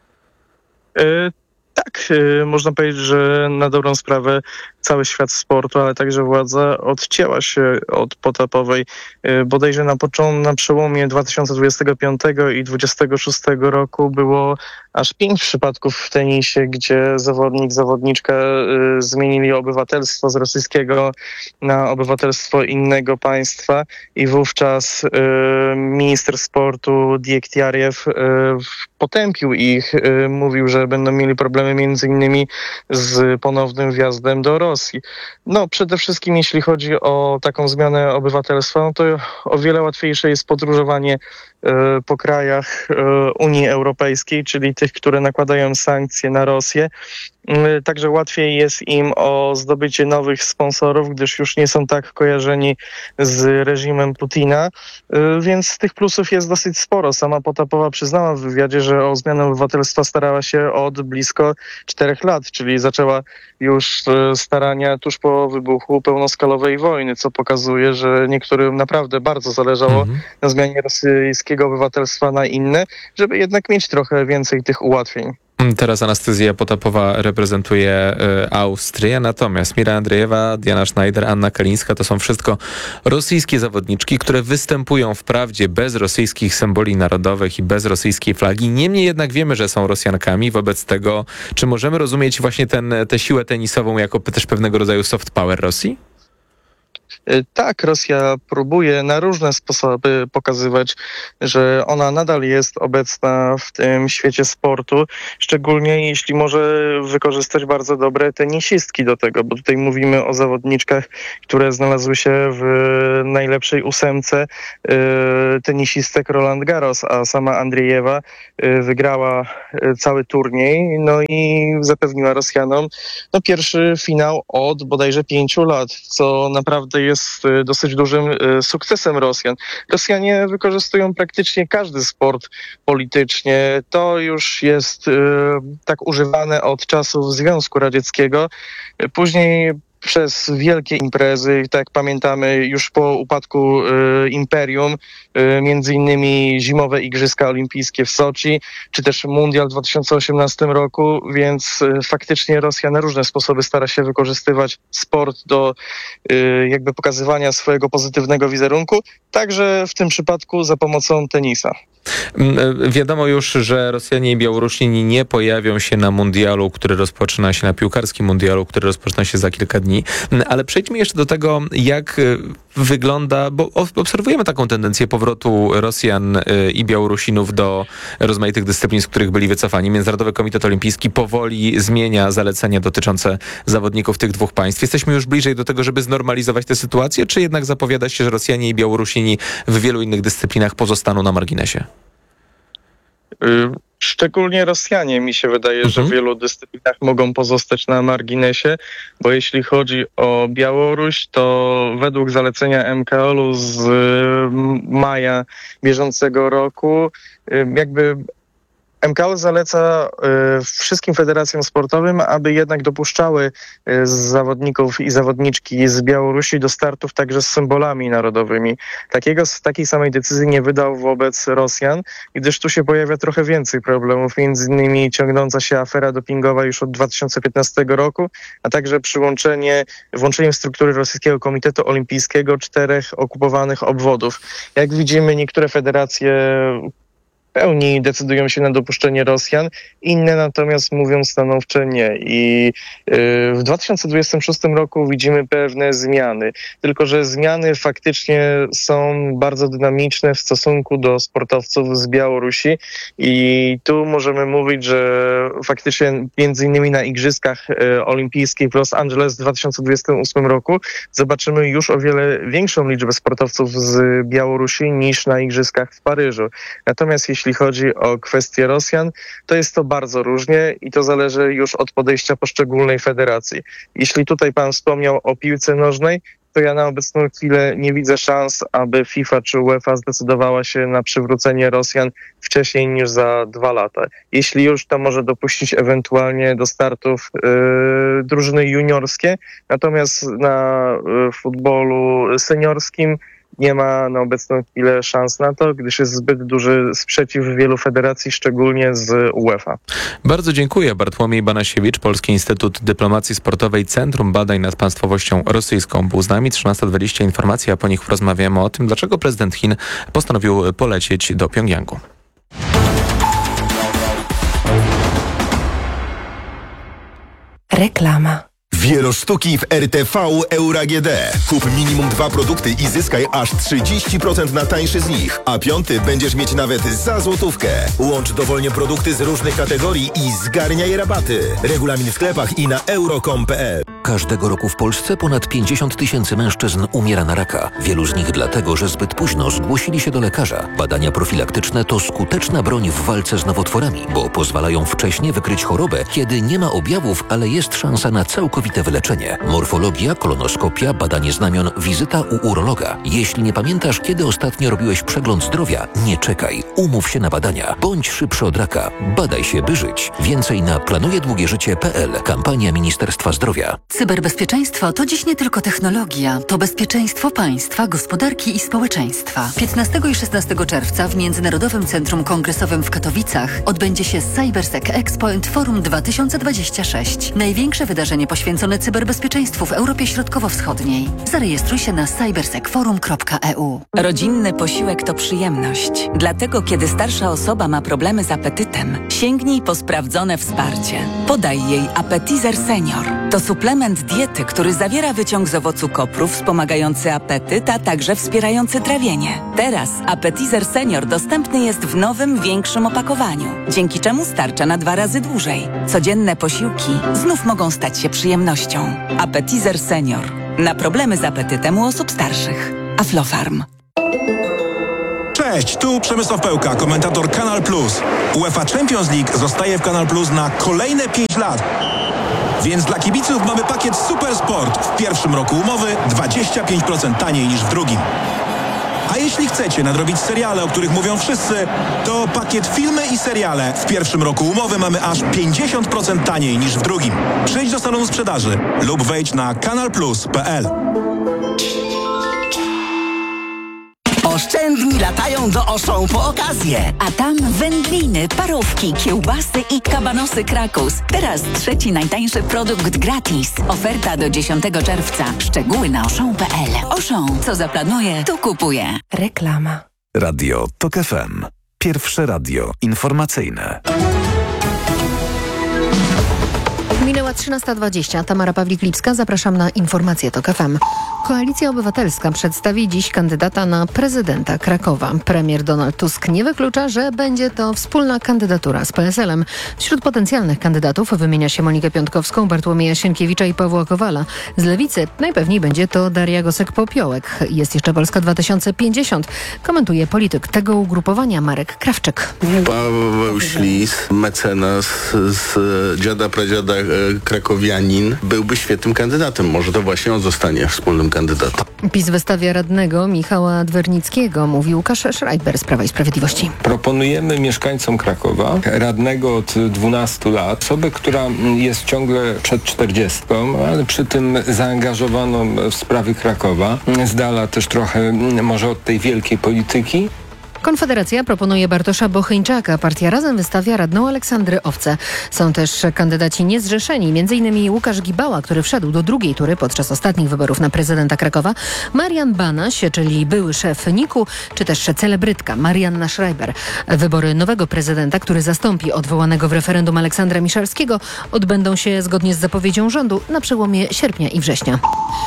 Y- tak, y- można powiedzieć, że na dobrą sprawę cały świat sportu, ale także władza odcięła się od Potapowej. Y- bodajże na, począ- na przełomie dwa tysiące dwudziestego piątego i dwudziestego szóstego roku było aż pięć przypadków w tenisie, gdzie zawodnik, zawodniczka y- zmienili obywatelstwo z rosyjskiego na obywatelstwo innego państwa i wówczas y- minister sportu Diektiariew y- potępił ich, y- mówił, że będą mieli problemy między innymi z ponownym wjazdem do Rosji. No przede wszystkim jeśli chodzi o taką zmianę obywatelstwa, no to o wiele łatwiejsze jest podróżowanie y- po krajach y- Unii Europejskiej, czyli tych, które nakładają sankcje na Rosję. Także łatwiej jest im o zdobycie nowych sponsorów, gdyż już nie są tak kojarzeni z reżimem Putina, więc tych plusów jest dosyć sporo. Sama Potapowa przyznała w wywiadzie, że o zmianę obywatelstwa starała się od blisko czterech lat, czyli zaczęła już starania tuż po wybuchu pełnoskalowej wojny, co pokazuje, że niektórym naprawdę bardzo zależało mhm. na zmianie rosyjskiego obywatelstwa na inne, żeby jednak mieć trochę więcej tych ułatwień. Teraz Anastazja Potapowa reprezentuje y, Austrię, natomiast Mira Andriejewa, Diana Schneider, Anna Kalińska to są wszystko rosyjskie zawodniczki, które występują wprawdzie bez rosyjskich symboli narodowych i bez rosyjskiej flagi. Niemniej jednak wiemy, że są Rosjankami. Wobec tego, czy możemy rozumieć właśnie ten, tę siłę tenisową jako też pewnego rodzaju soft power Rosji? Tak, Rosja próbuje na różne sposoby pokazywać, że ona nadal jest obecna w tym świecie sportu, szczególnie jeśli może wykorzystać bardzo dobre tenisistki do tego, bo tutaj mówimy o zawodniczkach, które znalazły się w najlepszej ósemce tenisistek Roland Garros, a sama Andriejewa wygrała cały turniej, no i zapewniła Rosjanom no, pierwszy finał od bodajże pięciu lat, co naprawdę jest dosyć dużym sukcesem Rosjan. Rosjanie wykorzystują praktycznie każdy sport politycznie. To już jest y, tak używane od czasów Związku Radzieckiego. Później przez wielkie imprezy, tak jak pamiętamy już po upadku y, Imperium, y, między innymi zimowe Igrzyska Olimpijskie w Soczi, czy też Mundial w dwa tysiące osiemnastym roku, więc y, faktycznie Rosja na różne sposoby stara się wykorzystywać sport do y, jakby pokazywania swojego pozytywnego wizerunku, także w tym przypadku za pomocą tenisa. Wiadomo już, że Rosjanie i Białorusini nie pojawią się na mundialu, który rozpoczyna się, na piłkarskim mundialu, który rozpoczyna się za kilka dni. Ale przejdźmy jeszcze do tego, jak wygląda, bo obserwujemy taką tendencję powrotu Rosjan i Białorusinów do rozmaitych dyscyplin, z których byli wycofani. Międzynarodowy Komitet Olimpijski powoli zmienia zalecenia dotyczące zawodników tych dwóch państw. Jesteśmy już bliżej do tego, żeby znormalizować tę sytuację, czy jednak zapowiada się, że Rosjanie i Białorusini w wielu innych dyscyplinach pozostaną na marginesie? Szczególnie Rosjanie, mi się wydaje, mhm. że w wielu dyscyplinach mogą pozostać na marginesie, bo jeśli chodzi o Białoruś, to według zalecenia M K O L-u z maja bieżącego roku jakby M K O L zaleca y, wszystkim federacjom sportowym, aby jednak dopuszczały y, zawodników i zawodniczki z Białorusi do startów także z symbolami narodowymi. Takiego, takiej samej decyzji nie wydał wobec Rosjan, gdyż tu się pojawia trochę więcej problemów, między innymi ciągnąca się afera dopingowa już od dwa tysiące piętnastego roku, a także przyłączenie, włączenie w struktury Rosyjskiego Komitetu Olimpijskiego czterech okupowanych obwodów. Jak widzimy, niektóre federacje w pełni decydują się na dopuszczenie Rosjan, inne natomiast mówią stanowcze nie. I w dwa tysiące dwudziestym szóstym roku widzimy pewne zmiany, tylko że zmiany faktycznie są bardzo dynamiczne w stosunku do sportowców z Białorusi i tu możemy mówić, że faktycznie między innymi na Igrzyskach Olimpijskich w Los Angeles w dwa tysiące dwudziestym ósmym roku zobaczymy już o wiele większą liczbę sportowców z Białorusi niż na Igrzyskach w Paryżu. Natomiast jeśli Jeśli chodzi o kwestię Rosjan, to jest to bardzo różnie i to zależy już od podejścia poszczególnej federacji. Jeśli tutaj pan wspomniał o piłce nożnej, to ja na obecną chwilę nie widzę szans, aby FIFA czy UEFA zdecydowała się na przywrócenie Rosjan wcześniej niż za dwa lata. Jeśli już, to może dopuścić ewentualnie do startów yy, drużyny juniorskie, natomiast na yy, futbolu seniorskim nie ma na obecną chwilę szans na to, gdyż jest zbyt duży sprzeciw wielu federacji, szczególnie z UEFA. Bardzo dziękuję. Bartłomiej Banasiewicz, Polski Instytut Dyplomacji Sportowej, Centrum Badań nad Państwowością Rosyjską. Był z nami. trzynasta dwadzieścia informacji, a po nich porozmawiamy o tym, dlaczego prezydent Chin postanowił polecieć do Pjongjangu. Reklama. Wielosztuki w R T V Euro A G D. Kup minimum dwa produkty i zyskaj aż trzydzieści procent na tańszy z nich, a piąty będziesz mieć nawet za złotówkę. Łącz dowolnie produkty z różnych kategorii i zgarniaj rabaty. Regulamin w sklepach i na euro kropka com kropka p l. Każdego roku w Polsce ponad pięćdziesiąt tysięcy mężczyzn umiera na raka. Wielu z nich dlatego, że zbyt późno zgłosili się do lekarza. Badania profilaktyczne to skuteczna broń w walce z nowotworami, bo pozwalają wcześnie wykryć chorobę, kiedy nie ma objawów, ale jest szansa na całkowite wyleczenie. Morfologia, kolonoskopia, badanie znamion, wizyta u urologa. Jeśli nie pamiętasz, kiedy ostatnio robiłeś przegląd zdrowia, nie czekaj. Umów się na badania. Bądź szybszy od raka. Badaj się, by żyć. Więcej na planuje długie życie kropka p l. Kampania Ministerstwa Zdrowia. Cyberbezpieczeństwo to dziś nie tylko technologia, to bezpieczeństwo państwa, gospodarki i społeczeństwa. piętnastego i szesnastego czerwca w Międzynarodowym Centrum Kongresowym w Katowicach odbędzie się CyberSec Expo and Forum dwa tysiące dwadzieścia sześć. Największe wydarzenie poświęcone cyberbezpieczeństwu w Europie Środkowo-Wschodniej. Zarejestruj się na cybersecforum kropka e u. Rodzimny posiłek to przyjemność. Dlatego, kiedy starsza osoba ma problemy z apetytem, sięgnij po sprawdzone wsparcie. Podaj jej Appetizer Senior. To To suplement diety, który zawiera wyciąg z owocu kopru wspomagający apetyt, a także wspierający trawienie. Teraz Appetizer Senior dostępny jest w nowym, większym opakowaniu, dzięki czemu starcza na dwa razy dłużej. Codzienne posiłki znów mogą stać się przyjemnością. Appetizer Senior. Na problemy z apetytem u osób starszych. Aflofarm. Cześć, tu Przemysław Pełka, komentator Kanal Plus. UEFA Champions League zostaje w Kanal Plus na kolejne pięć lat. Więc dla kibiców mamy pakiet Super Sport. W pierwszym roku umowy dwadzieścia pięć procent taniej niż w drugim. A jeśli chcecie nadrobić seriale, o których mówią wszyscy, to pakiet filmy i seriale. W pierwszym roku umowy mamy aż pięćdziesiąt procent taniej niż w drugim. Przyjdź do salonu sprzedaży lub wejdź na kanal plus kropka p l. Oszczędni latają do Auchan po okazję. A tam wędliny, parówki, kiełbasy i kabanosy Krakus. Teraz trzeci najtańszy produkt gratis. Oferta do dziesiątego czerwca. Szczegóły na auchan kropka p l. Auchan, co zaplanuje, to kupuje. Reklama. Radio TOK F M. Pierwsze radio informacyjne. Minęła trzynasta dwadzieścia. Tamara Pawlik-Lipska. Zapraszam na informacje TOK F M. Koalicja Obywatelska przedstawi dziś kandydata na prezydenta Krakowa. Premier Donald Tusk nie wyklucza, że będzie to wspólna kandydatura z P S L em. Wśród potencjalnych kandydatów wymienia się Monikę Piątkowską, Bartłomieja Sienkiewicza i Pawła Kowala. Z Lewicy najpewniej będzie to Daria Gosek-Popiołek. Jest jeszcze Polska dwa tysiące pięćdziesiąt. Komentuje polityk tego ugrupowania Marek Krawczyk. Paweł Ślis, mecenas z dziada pradziada krakowianin, byłby świetnym kandydatem. Może to właśnie on zostanie wspólnym kandydatem. PiS wystawia radnego Michała Dwernickiego, mówi Łukasz Schreiber z Prawa i Sprawiedliwości. Proponujemy mieszkańcom Krakowa radnego od dwunastu lat, osobę, która jest ciągle przed czterdziestką, ale przy tym zaangażowaną w sprawy Krakowa, z dala też trochę może od tej wielkiej polityki. Konfederacja proponuje Bartosza Bochyńczaka. Partia Razem wystawia radną Aleksandrę Owcę. Są też kandydaci niezrzeszeni, między innymi Łukasz Gibała, który wszedł do drugiej tury podczas ostatnich wyborów na prezydenta Krakowa, Marian Banaś, czyli były szef niku, czy też celebrytka Marianna Schreiber. Wybory nowego prezydenta, który zastąpi odwołanego w referendum Aleksandra Miszalskiego, odbędą się zgodnie z zapowiedzią rządu na przełomie sierpnia i września.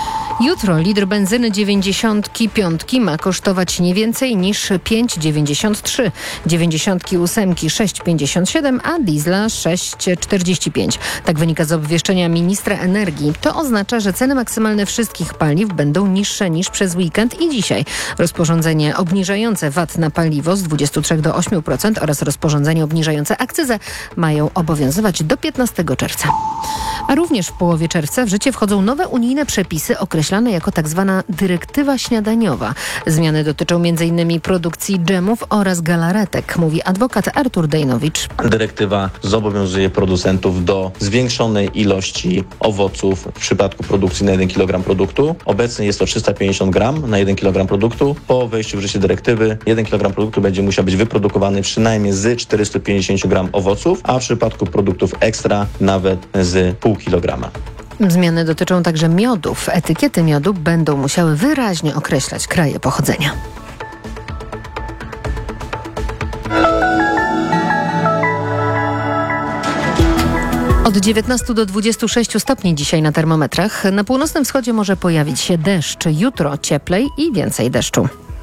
Jutro litr benzyny dziewięćdziesiąt pięć ma kosztować nie więcej niż pięć dziewięćdziesiąt trzy, dziewięćdziesiąt osiem sześć pięćdziesiąt siedem, a diesla sześć czterdzieści pięć. Tak wynika z obwieszczenia ministra energii. To oznacza, że ceny maksymalne wszystkich paliw będą niższe niż przez weekend i dzisiaj. Rozporządzenie obniżające V A T na paliwo z dwudziestu trzech do ośmiu procent oraz rozporządzenie obniżające akcyzę mają obowiązywać do piętnastego czerwca. A również w połowie czerwca w życie wchodzą nowe unijne przepisy określane jako tak zwana dyrektywa śniadaniowa. Zmiany dotyczą m in produkcji dżemów oraz galaretek, mówi adwokat Artur Dejnowicz. Dyrektywa zobowiązuje producentów do zwiększonej ilości owoców w przypadku produkcji na jeden kilogram produktu. Obecnie jest to trzysta pięćdziesiąt gram na jeden kilogram produktu. Po wejściu w życie dyrektywy jeden kilogram produktu będzie musiał być wyprodukowany przynajmniej z czterystu pięćdziesięciu gram owoców, a w przypadku produktów ekstra nawet z pół kilograma. Zmiany dotyczą także miodów. Etykiety miodu będą musiały wyraźnie określać kraje pochodzenia. Od dziewiętnastu do dwudziestu sześciu stopni dzisiaj na termometrach. Na północnym wschodzie może pojawić się deszcz. Jutro cieplej i więcej deszczu.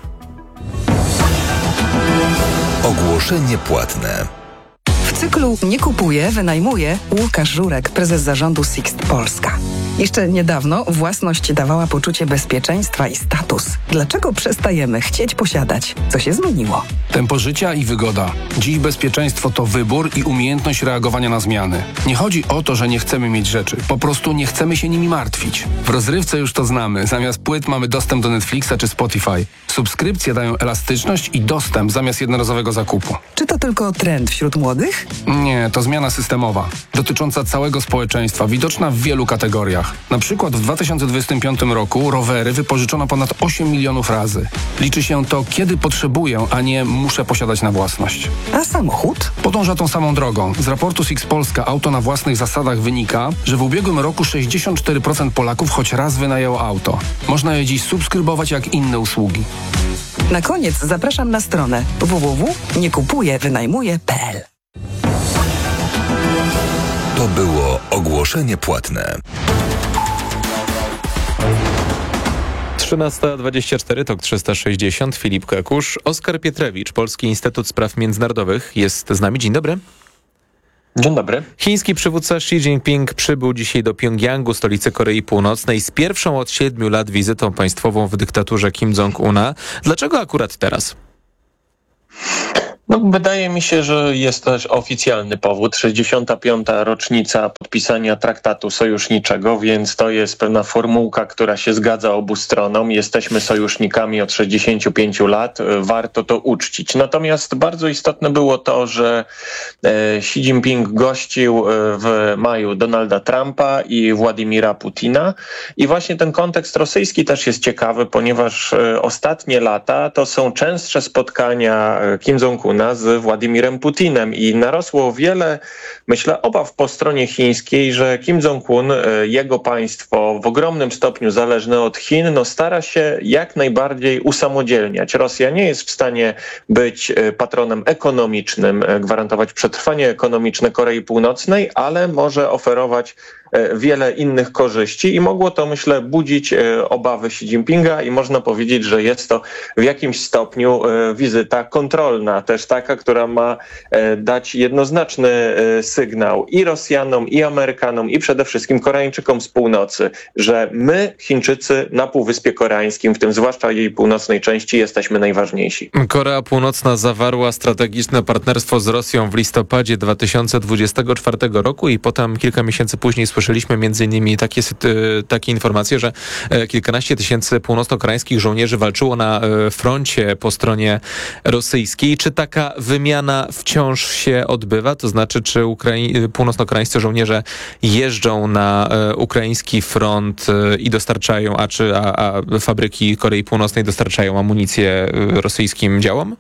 Ogłoszenie płatne. W cyklu Nie kupuję, wynajmuję Łukasz Żurek, prezes zarządu Sixt Polska. Jeszcze niedawno własność dawała poczucie bezpieczeństwa i status. Dlaczego przestajemy chcieć posiadać? Co się zmieniło? Tempo życia i wygoda. Dziś bezpieczeństwo to wybór i umiejętność reagowania na zmiany. Nie chodzi o to, że nie chcemy mieć rzeczy. Po prostu nie chcemy się nimi martwić. W rozrywce już to znamy. Zamiast płyt mamy dostęp do Netflixa czy Spotify. Subskrypcje dają elastyczność i dostęp zamiast jednorazowego zakupu. Czy to tylko trend wśród młodych? Nie, to zmiana systemowa. Dotycząca całego społeczeństwa, widoczna w wielu kategoriach. Na przykład w dwa tysiące dwudziestym piątym roku rowery wypożyczono ponad osiem milionów razy. Liczy się to, kiedy potrzebuję, a nie muszę posiadać na własność. A samochód? Podąża tą samą drogą. Z raportu Sixt Polska Auto na własnych zasadach wynika, że w ubiegłym roku sześćdziesiąt cztery procent Polaków choć raz wynajęło auto. Można je dziś subskrybować jak inne usługi. Na koniec zapraszam na stronę w w w kropka nie kupuję wynajmuję kropka p l. To było ogłoszenie płatne. trzynasta dwadzieścia cztery, tok trzysta sześćdziesiąt, Filip Kakusz. Oskar Pietrewicz, Polski Instytut Spraw Międzynarodowych jest z nami. Dzień dobry. Dzień dobry. Chiński przywódca Xi Jinping przybył dzisiaj do Pjongjangu, stolicy Korei Północnej, z pierwszą od siedmiu lat wizytą państwową w dyktaturze Kim Jong-una. Dlaczego akurat teraz? No, wydaje mi się, że jest też oficjalny powód. sześćdziesiąta piąta rocznica podpisania traktatu sojuszniczego, więc to jest pewna formułka, która się zgadza obu stronom. Jesteśmy sojusznikami od sześćdziesięciu pięciu lat. Warto to uczcić. Natomiast bardzo istotne było to, że Xi Jinping gościł w maju Donalda Trumpa i Władimira Putina. I właśnie ten kontekst rosyjski też jest ciekawy, ponieważ ostatnie lata to są częstsze spotkania Kim Jong-una z Władimirem Putinem i narosło wiele, myślę, obaw po stronie chińskiej, że Kim Jong-un, jego państwo w ogromnym stopniu zależne od Chin, no stara się jak najbardziej usamodzielniać. Rosja nie jest w stanie być patronem ekonomicznym, gwarantować przetrwanie ekonomiczne Korei Północnej, ale może oferować wiele innych korzyści i mogło to, myślę, budzić obawy Xi Jinpinga i można powiedzieć, że jest to w jakimś stopniu wizyta kontrolna, też taka, która ma dać jednoznaczny sygnał i Rosjanom, i Amerykanom, i przede wszystkim Koreańczykom z północy, że my, Chińczycy na Półwyspie Koreańskim, w tym zwłaszcza jej północnej części, jesteśmy najważniejsi. Korea Północna zawarła strategiczne partnerstwo z Rosją w listopadzie dwa tysiące dwudziestego czwartego roku i potem kilka miesięcy później słyszeliśmy między innymi takie, takie informacje, że kilkanaście tysięcy północno-koreańskich żołnierzy walczyło na froncie po stronie rosyjskiej. Czy taka wymiana wciąż się odbywa? To znaczy, czy Ukrai- północno-koreańscy żołnierze jeżdżą na ukraiński front i dostarczają, a czy a, a fabryki Korei Północnej dostarczają amunicję rosyjskim działom?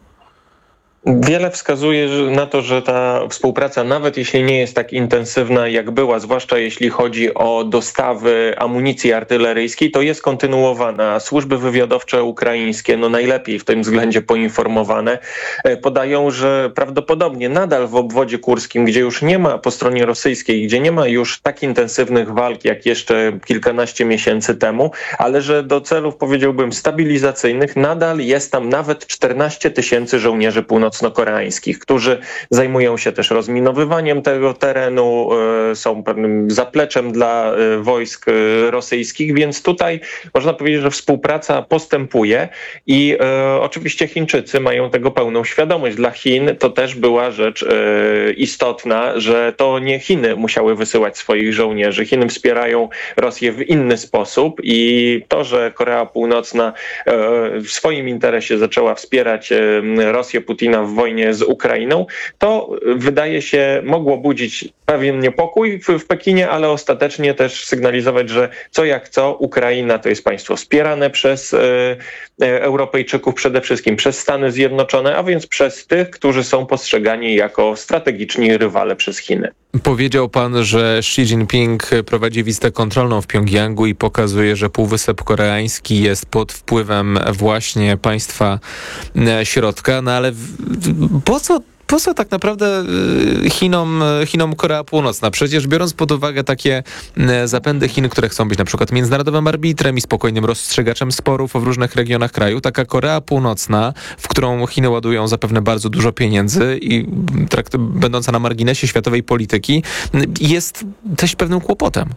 Wiele wskazuje na to, że ta współpraca, nawet jeśli nie jest tak intensywna, jak była, zwłaszcza jeśli chodzi o dostawy amunicji artyleryjskiej, to jest kontynuowana. Służby wywiadowcze ukraińskie, no najlepiej w tym względzie poinformowane, podają, że prawdopodobnie nadal w obwodzie kurskim, gdzie już nie ma po stronie rosyjskiej, gdzie nie ma już tak intensywnych walk, jak jeszcze kilkanaście miesięcy temu, ale że do celów, powiedziałbym, stabilizacyjnych nadal jest tam nawet czternaście tysięcy żołnierzy północno koreańskich, którzy zajmują się też rozminowywaniem tego terenu, są pewnym zapleczem dla wojsk rosyjskich, więc tutaj można powiedzieć, że współpraca postępuje i e, oczywiście Chińczycy mają tego pełną świadomość. Dla Chin to też była rzecz e, istotna, że to nie Chiny musiały wysyłać swoich żołnierzy. Chiny wspierają Rosję w inny sposób i to, że Korea Północna e, w swoim interesie zaczęła wspierać e, Rosję Putina w wojnie z Ukrainą, to wydaje się mogło budzić pewien niepokój w, w Pekinie, ale ostatecznie też sygnalizować, że co jak co, Ukraina to jest państwo wspierane przez e, e, Europejczyków, przede wszystkim przez Stany Zjednoczone, a więc przez tych, którzy są postrzegani jako strategiczni rywale przez Chiny. Powiedział pan, że Xi Jinping prowadzi wizytę kontrolną w Pjongjangu i pokazuje, że Półwysep Koreański jest pod wpływem właśnie państwa środka, no ale po co Po co tak naprawdę Chinom, Chinom Korea Północna? Przecież biorąc pod uwagę takie zapędy Chin, które chcą być na przykład międzynarodowym arbitrem i spokojnym rozstrzygaczem sporów w różnych regionach kraju, taka Korea Północna, w którą Chiny ładują zapewne bardzo dużo pieniędzy i trakt, będąca na marginesie światowej polityki, jest też pewnym kłopotem.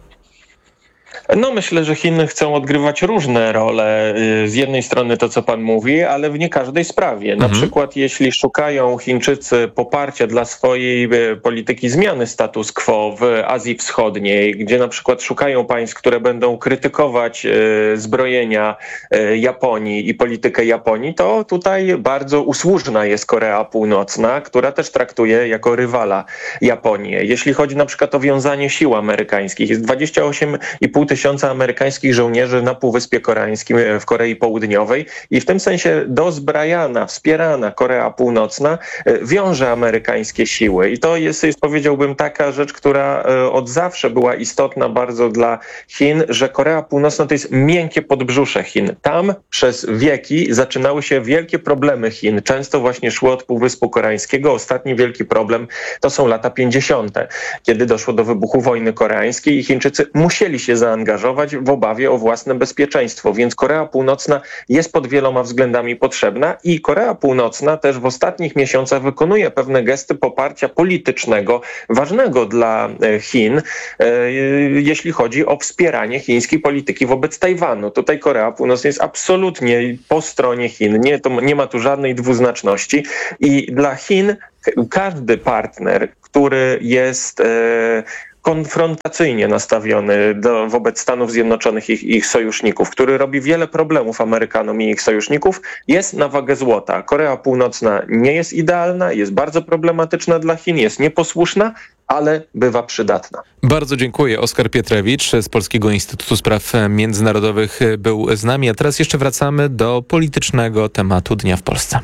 No myślę, że Chiny chcą odgrywać różne role. Z jednej strony to, co pan mówi, ale w nie każdej sprawie. Na mhm. przykład jeśli szukają Chińczycy poparcia dla swojej polityki zmiany status quo w Azji Wschodniej, gdzie na przykład szukają państw, które będą krytykować zbrojenia Japonii i politykę Japonii, to tutaj bardzo usłużna jest Korea Północna, która też traktuje jako rywala Japonię. Jeśli chodzi na przykład o wiązanie sił amerykańskich, jest dwadzieścia osiem i pół tysiąca amerykańskich żołnierzy na Półwyspie Koreańskim w Korei Południowej i w tym sensie dozbrajana, wspierana Korea Północna wiąże amerykańskie siły. I to jest, jest powiedziałbym, taka rzecz, która od zawsze była istotna bardzo dla Chin, że Korea Północna to jest miękkie podbrzusze Chin. Tam przez wieki zaczynały się wielkie problemy Chin. Często właśnie szły od Półwyspu Koreańskiego. Ostatni wielki problem to są lata pięćdziesiąte, kiedy doszło do wybuchu wojny koreańskiej i Chińczycy musieli się zaangażować zaangażować w obawie o własne bezpieczeństwo. Więc Korea Północna jest pod wieloma względami potrzebna i Korea Północna też w ostatnich miesiącach wykonuje pewne gesty poparcia politycznego, ważnego dla Chin, jeśli chodzi o wspieranie chińskiej polityki wobec Tajwanu. Tutaj Korea Północna jest absolutnie po stronie Chin. Nie, to nie ma tu żadnej dwuznaczności i dla Chin każdy partner, który jest e, konfrontacyjnie nastawiony do, wobec Stanów Zjednoczonych i ich, ich sojuszników, który robi wiele problemów Amerykanom i ich sojuszników, jest na wagę złota. Korea Północna nie jest idealna, jest bardzo problematyczna dla Chin, jest nieposłuszna, ale bywa przydatna. Bardzo dziękuję. Oskar Pietrewicz z Polskiego Instytutu Spraw Międzynarodowych był z nami, a teraz jeszcze wracamy do politycznego tematu dnia w Polsce.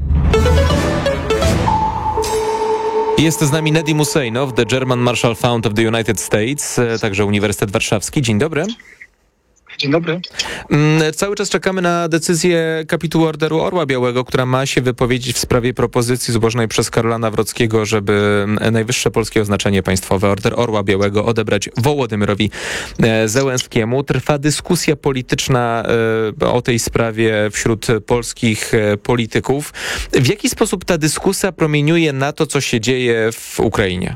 Jest z nami Nedim Huseinow, The German Marshall Fund of the United States, także Uniwersytet Warszawski. Dzień dobry. Dzień dobry. Cały czas czekamy na decyzję kapitułu Orderu Orła Białego, która ma się wypowiedzieć w sprawie propozycji złożonej przez Karola Nawrockiego, żeby najwyższe polskie oznaczenie państwowe, Order Orła Białego, odebrać Wołodymyrowi Zełenskiemu. Trwa dyskusja polityczna o tej sprawie wśród polskich polityków. W jaki sposób ta dyskusja promieniuje na to, co się dzieje w Ukrainie?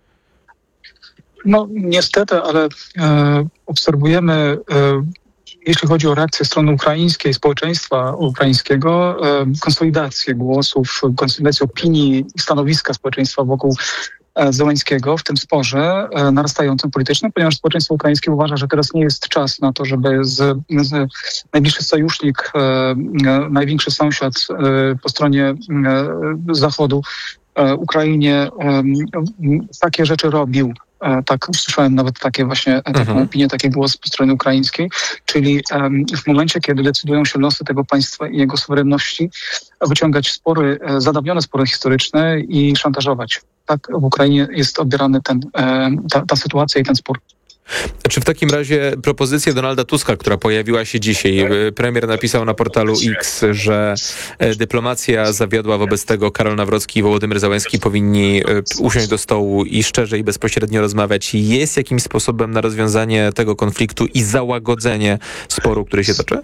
No niestety, ale e, obserwujemy, e, jeśli chodzi o reakcję strony ukraińskiej, społeczeństwa ukraińskiego, e, konsolidację głosów, konsolidację opinii i stanowiska społeczeństwa wokół e, Zełenskiego w tym sporze e, narastającym politycznym, ponieważ społeczeństwo ukraińskie uważa, że teraz nie jest czas na to, żeby z, z najbliższy sojusznik, e, e, największy sąsiad e, po stronie e, Zachodu e, Ukrainie e, takie rzeczy robił. Tak, usłyszałem nawet takie właśnie taką mhm. opinię, taki głos po stronie ukraińskiej, czyli um, w momencie, kiedy decydują się losy tego państwa i jego suwerenności, wyciągać spory, zadawnione spory historyczne i szantażować. Tak w Ukrainie jest odbierany ten, ta, ta sytuacja i ten spór. Czy w takim razie propozycja Donalda Tuska, która pojawiła się dzisiaj, premier napisał na portalu X, że dyplomacja zawiodła, wobec tego Karol Nawrocki i Wołodymyr Zełenski powinni usiąść do stołu i szczerze i bezpośrednio rozmawiać, jest jakimś sposobem na rozwiązanie tego konfliktu i załagodzenie sporu, który się toczy?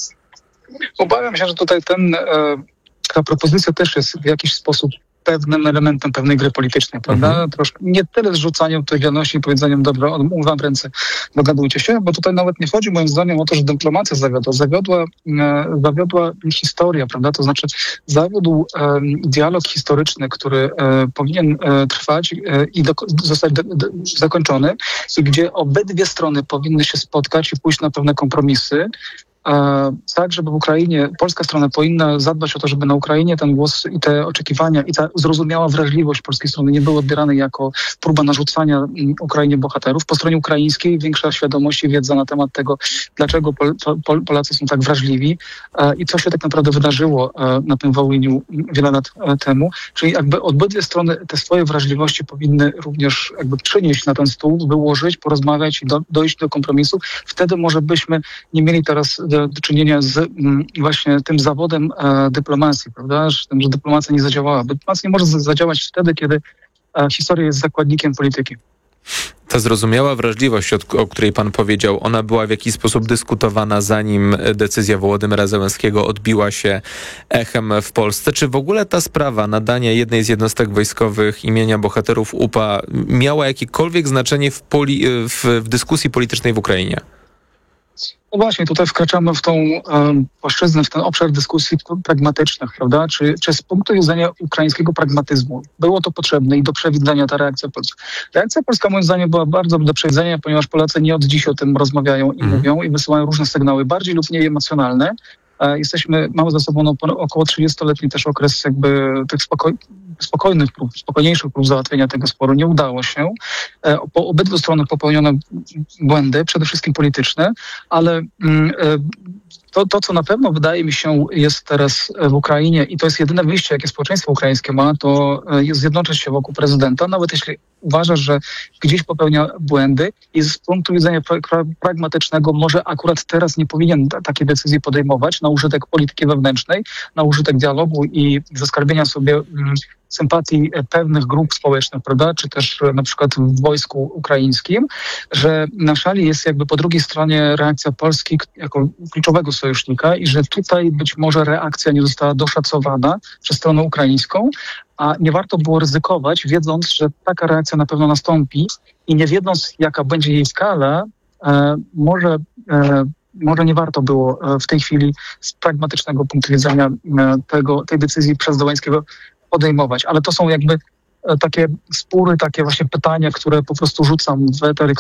Obawiam się, że tutaj ten, ta propozycja też jest w jakiś sposób pewnym elementem pewnej gry politycznej, prawda? Mhm. Troszkę nie tyle zrzucaniem odpowiedzialności i powiedzeniem, dobra, umywam ręce, dogadujcie się, bo tutaj nawet nie chodzi moim zdaniem o to, że dyplomacja zawiodła. Zawiodła, e, zawiodła historia, prawda? To znaczy zawiódł e, dialog historyczny, który e, powinien e, trwać e, i do, zostać de, de, zakończony i gdzie obydwie strony powinny się spotkać i pójść na pewne kompromisy, tak, żeby w Ukrainie, polska strona powinna zadbać o to, żeby na Ukrainie ten głos i te oczekiwania i ta zrozumiała wrażliwość polskiej strony nie były odbierane jako próba narzucania Ukrainie bohaterów. Po stronie ukraińskiej większa świadomość i wiedza na temat tego, dlaczego Pol- Pol- Polacy są tak wrażliwi i co się tak naprawdę wydarzyło na tym Wołyniu wiele lat temu. Czyli jakby obydwie strony te swoje wrażliwości powinny również jakby przynieść na ten stół, wyłożyć, porozmawiać i do, dojść do kompromisu. Wtedy może byśmy nie mieli teraz Do, do czynienia z m, właśnie tym zawodem e, dyplomacji, prawda? Że, że dyplomacja nie zadziałała. Dyplomacja nie może zadziałać wtedy, kiedy e, historia jest zakładnikiem polityki. Ta zrozumiała wrażliwość, o, o której pan powiedział, ona była w jakiś sposób dyskutowana, zanim decyzja Wołodymyra Zełenskiego odbiła się echem w Polsce. Czy w ogóle ta sprawa nadania jednej z jednostek wojskowych imienia bohaterów U P A miała jakiekolwiek znaczenie w, poli, w, w dyskusji politycznej w Ukrainie? No właśnie, tutaj wkraczamy w tą um, płaszczyznę, w ten obszar dyskusji pragmatycznych, prawda? Czy, czy z punktu widzenia ukraińskiego pragmatyzmu było to potrzebne i do przewidzenia ta reakcja polska? Reakcja polska moim zdaniem była bardzo do przewidzenia, ponieważ Polacy nie od dziś o tym rozmawiają i mm. mówią i wysyłają różne sygnały, bardziej lub mniej emocjonalne. Jesteśmy, mamy za sobą no, około trzydziestoletni też okres jakby tych spokoj, spokojnych prób, spokojniejszych prób załatwienia tego sporu. Nie udało się. Po obydwu stronach popełniono błędy, przede wszystkim polityczne, ale mm, To, to, co na pewno wydaje mi się jest teraz w Ukrainie i to jest jedyne wyjście, jakie społeczeństwo ukraińskie ma, to jest zjednoczyć się wokół prezydenta, nawet jeśli uważa, że gdzieś popełnia błędy i z punktu widzenia pra- pra- pragmatycznego może akurat teraz nie powinien t- takie decyzje podejmować na użytek polityki wewnętrznej, na użytek dialogu i zaskarbienia sobie mm, sympatii pewnych grup społecznych, prawda, czy też na przykład w wojsku ukraińskim, że na szali jest jakby po drugiej stronie reakcja Polski jako kluczowego sojusznika i że tutaj być może reakcja nie została doszacowana przez stronę ukraińską, a nie warto było ryzykować, wiedząc, że taka reakcja na pewno nastąpi i nie wiedząc, jaka będzie jej skala, e, może, e, może nie warto było w tej chwili z pragmatycznego punktu widzenia e, tego, tej decyzji przez Zełenskiego podejmować. Ale to są jakby takie spory, takie właśnie pytania, które po prostu rzucam w eter,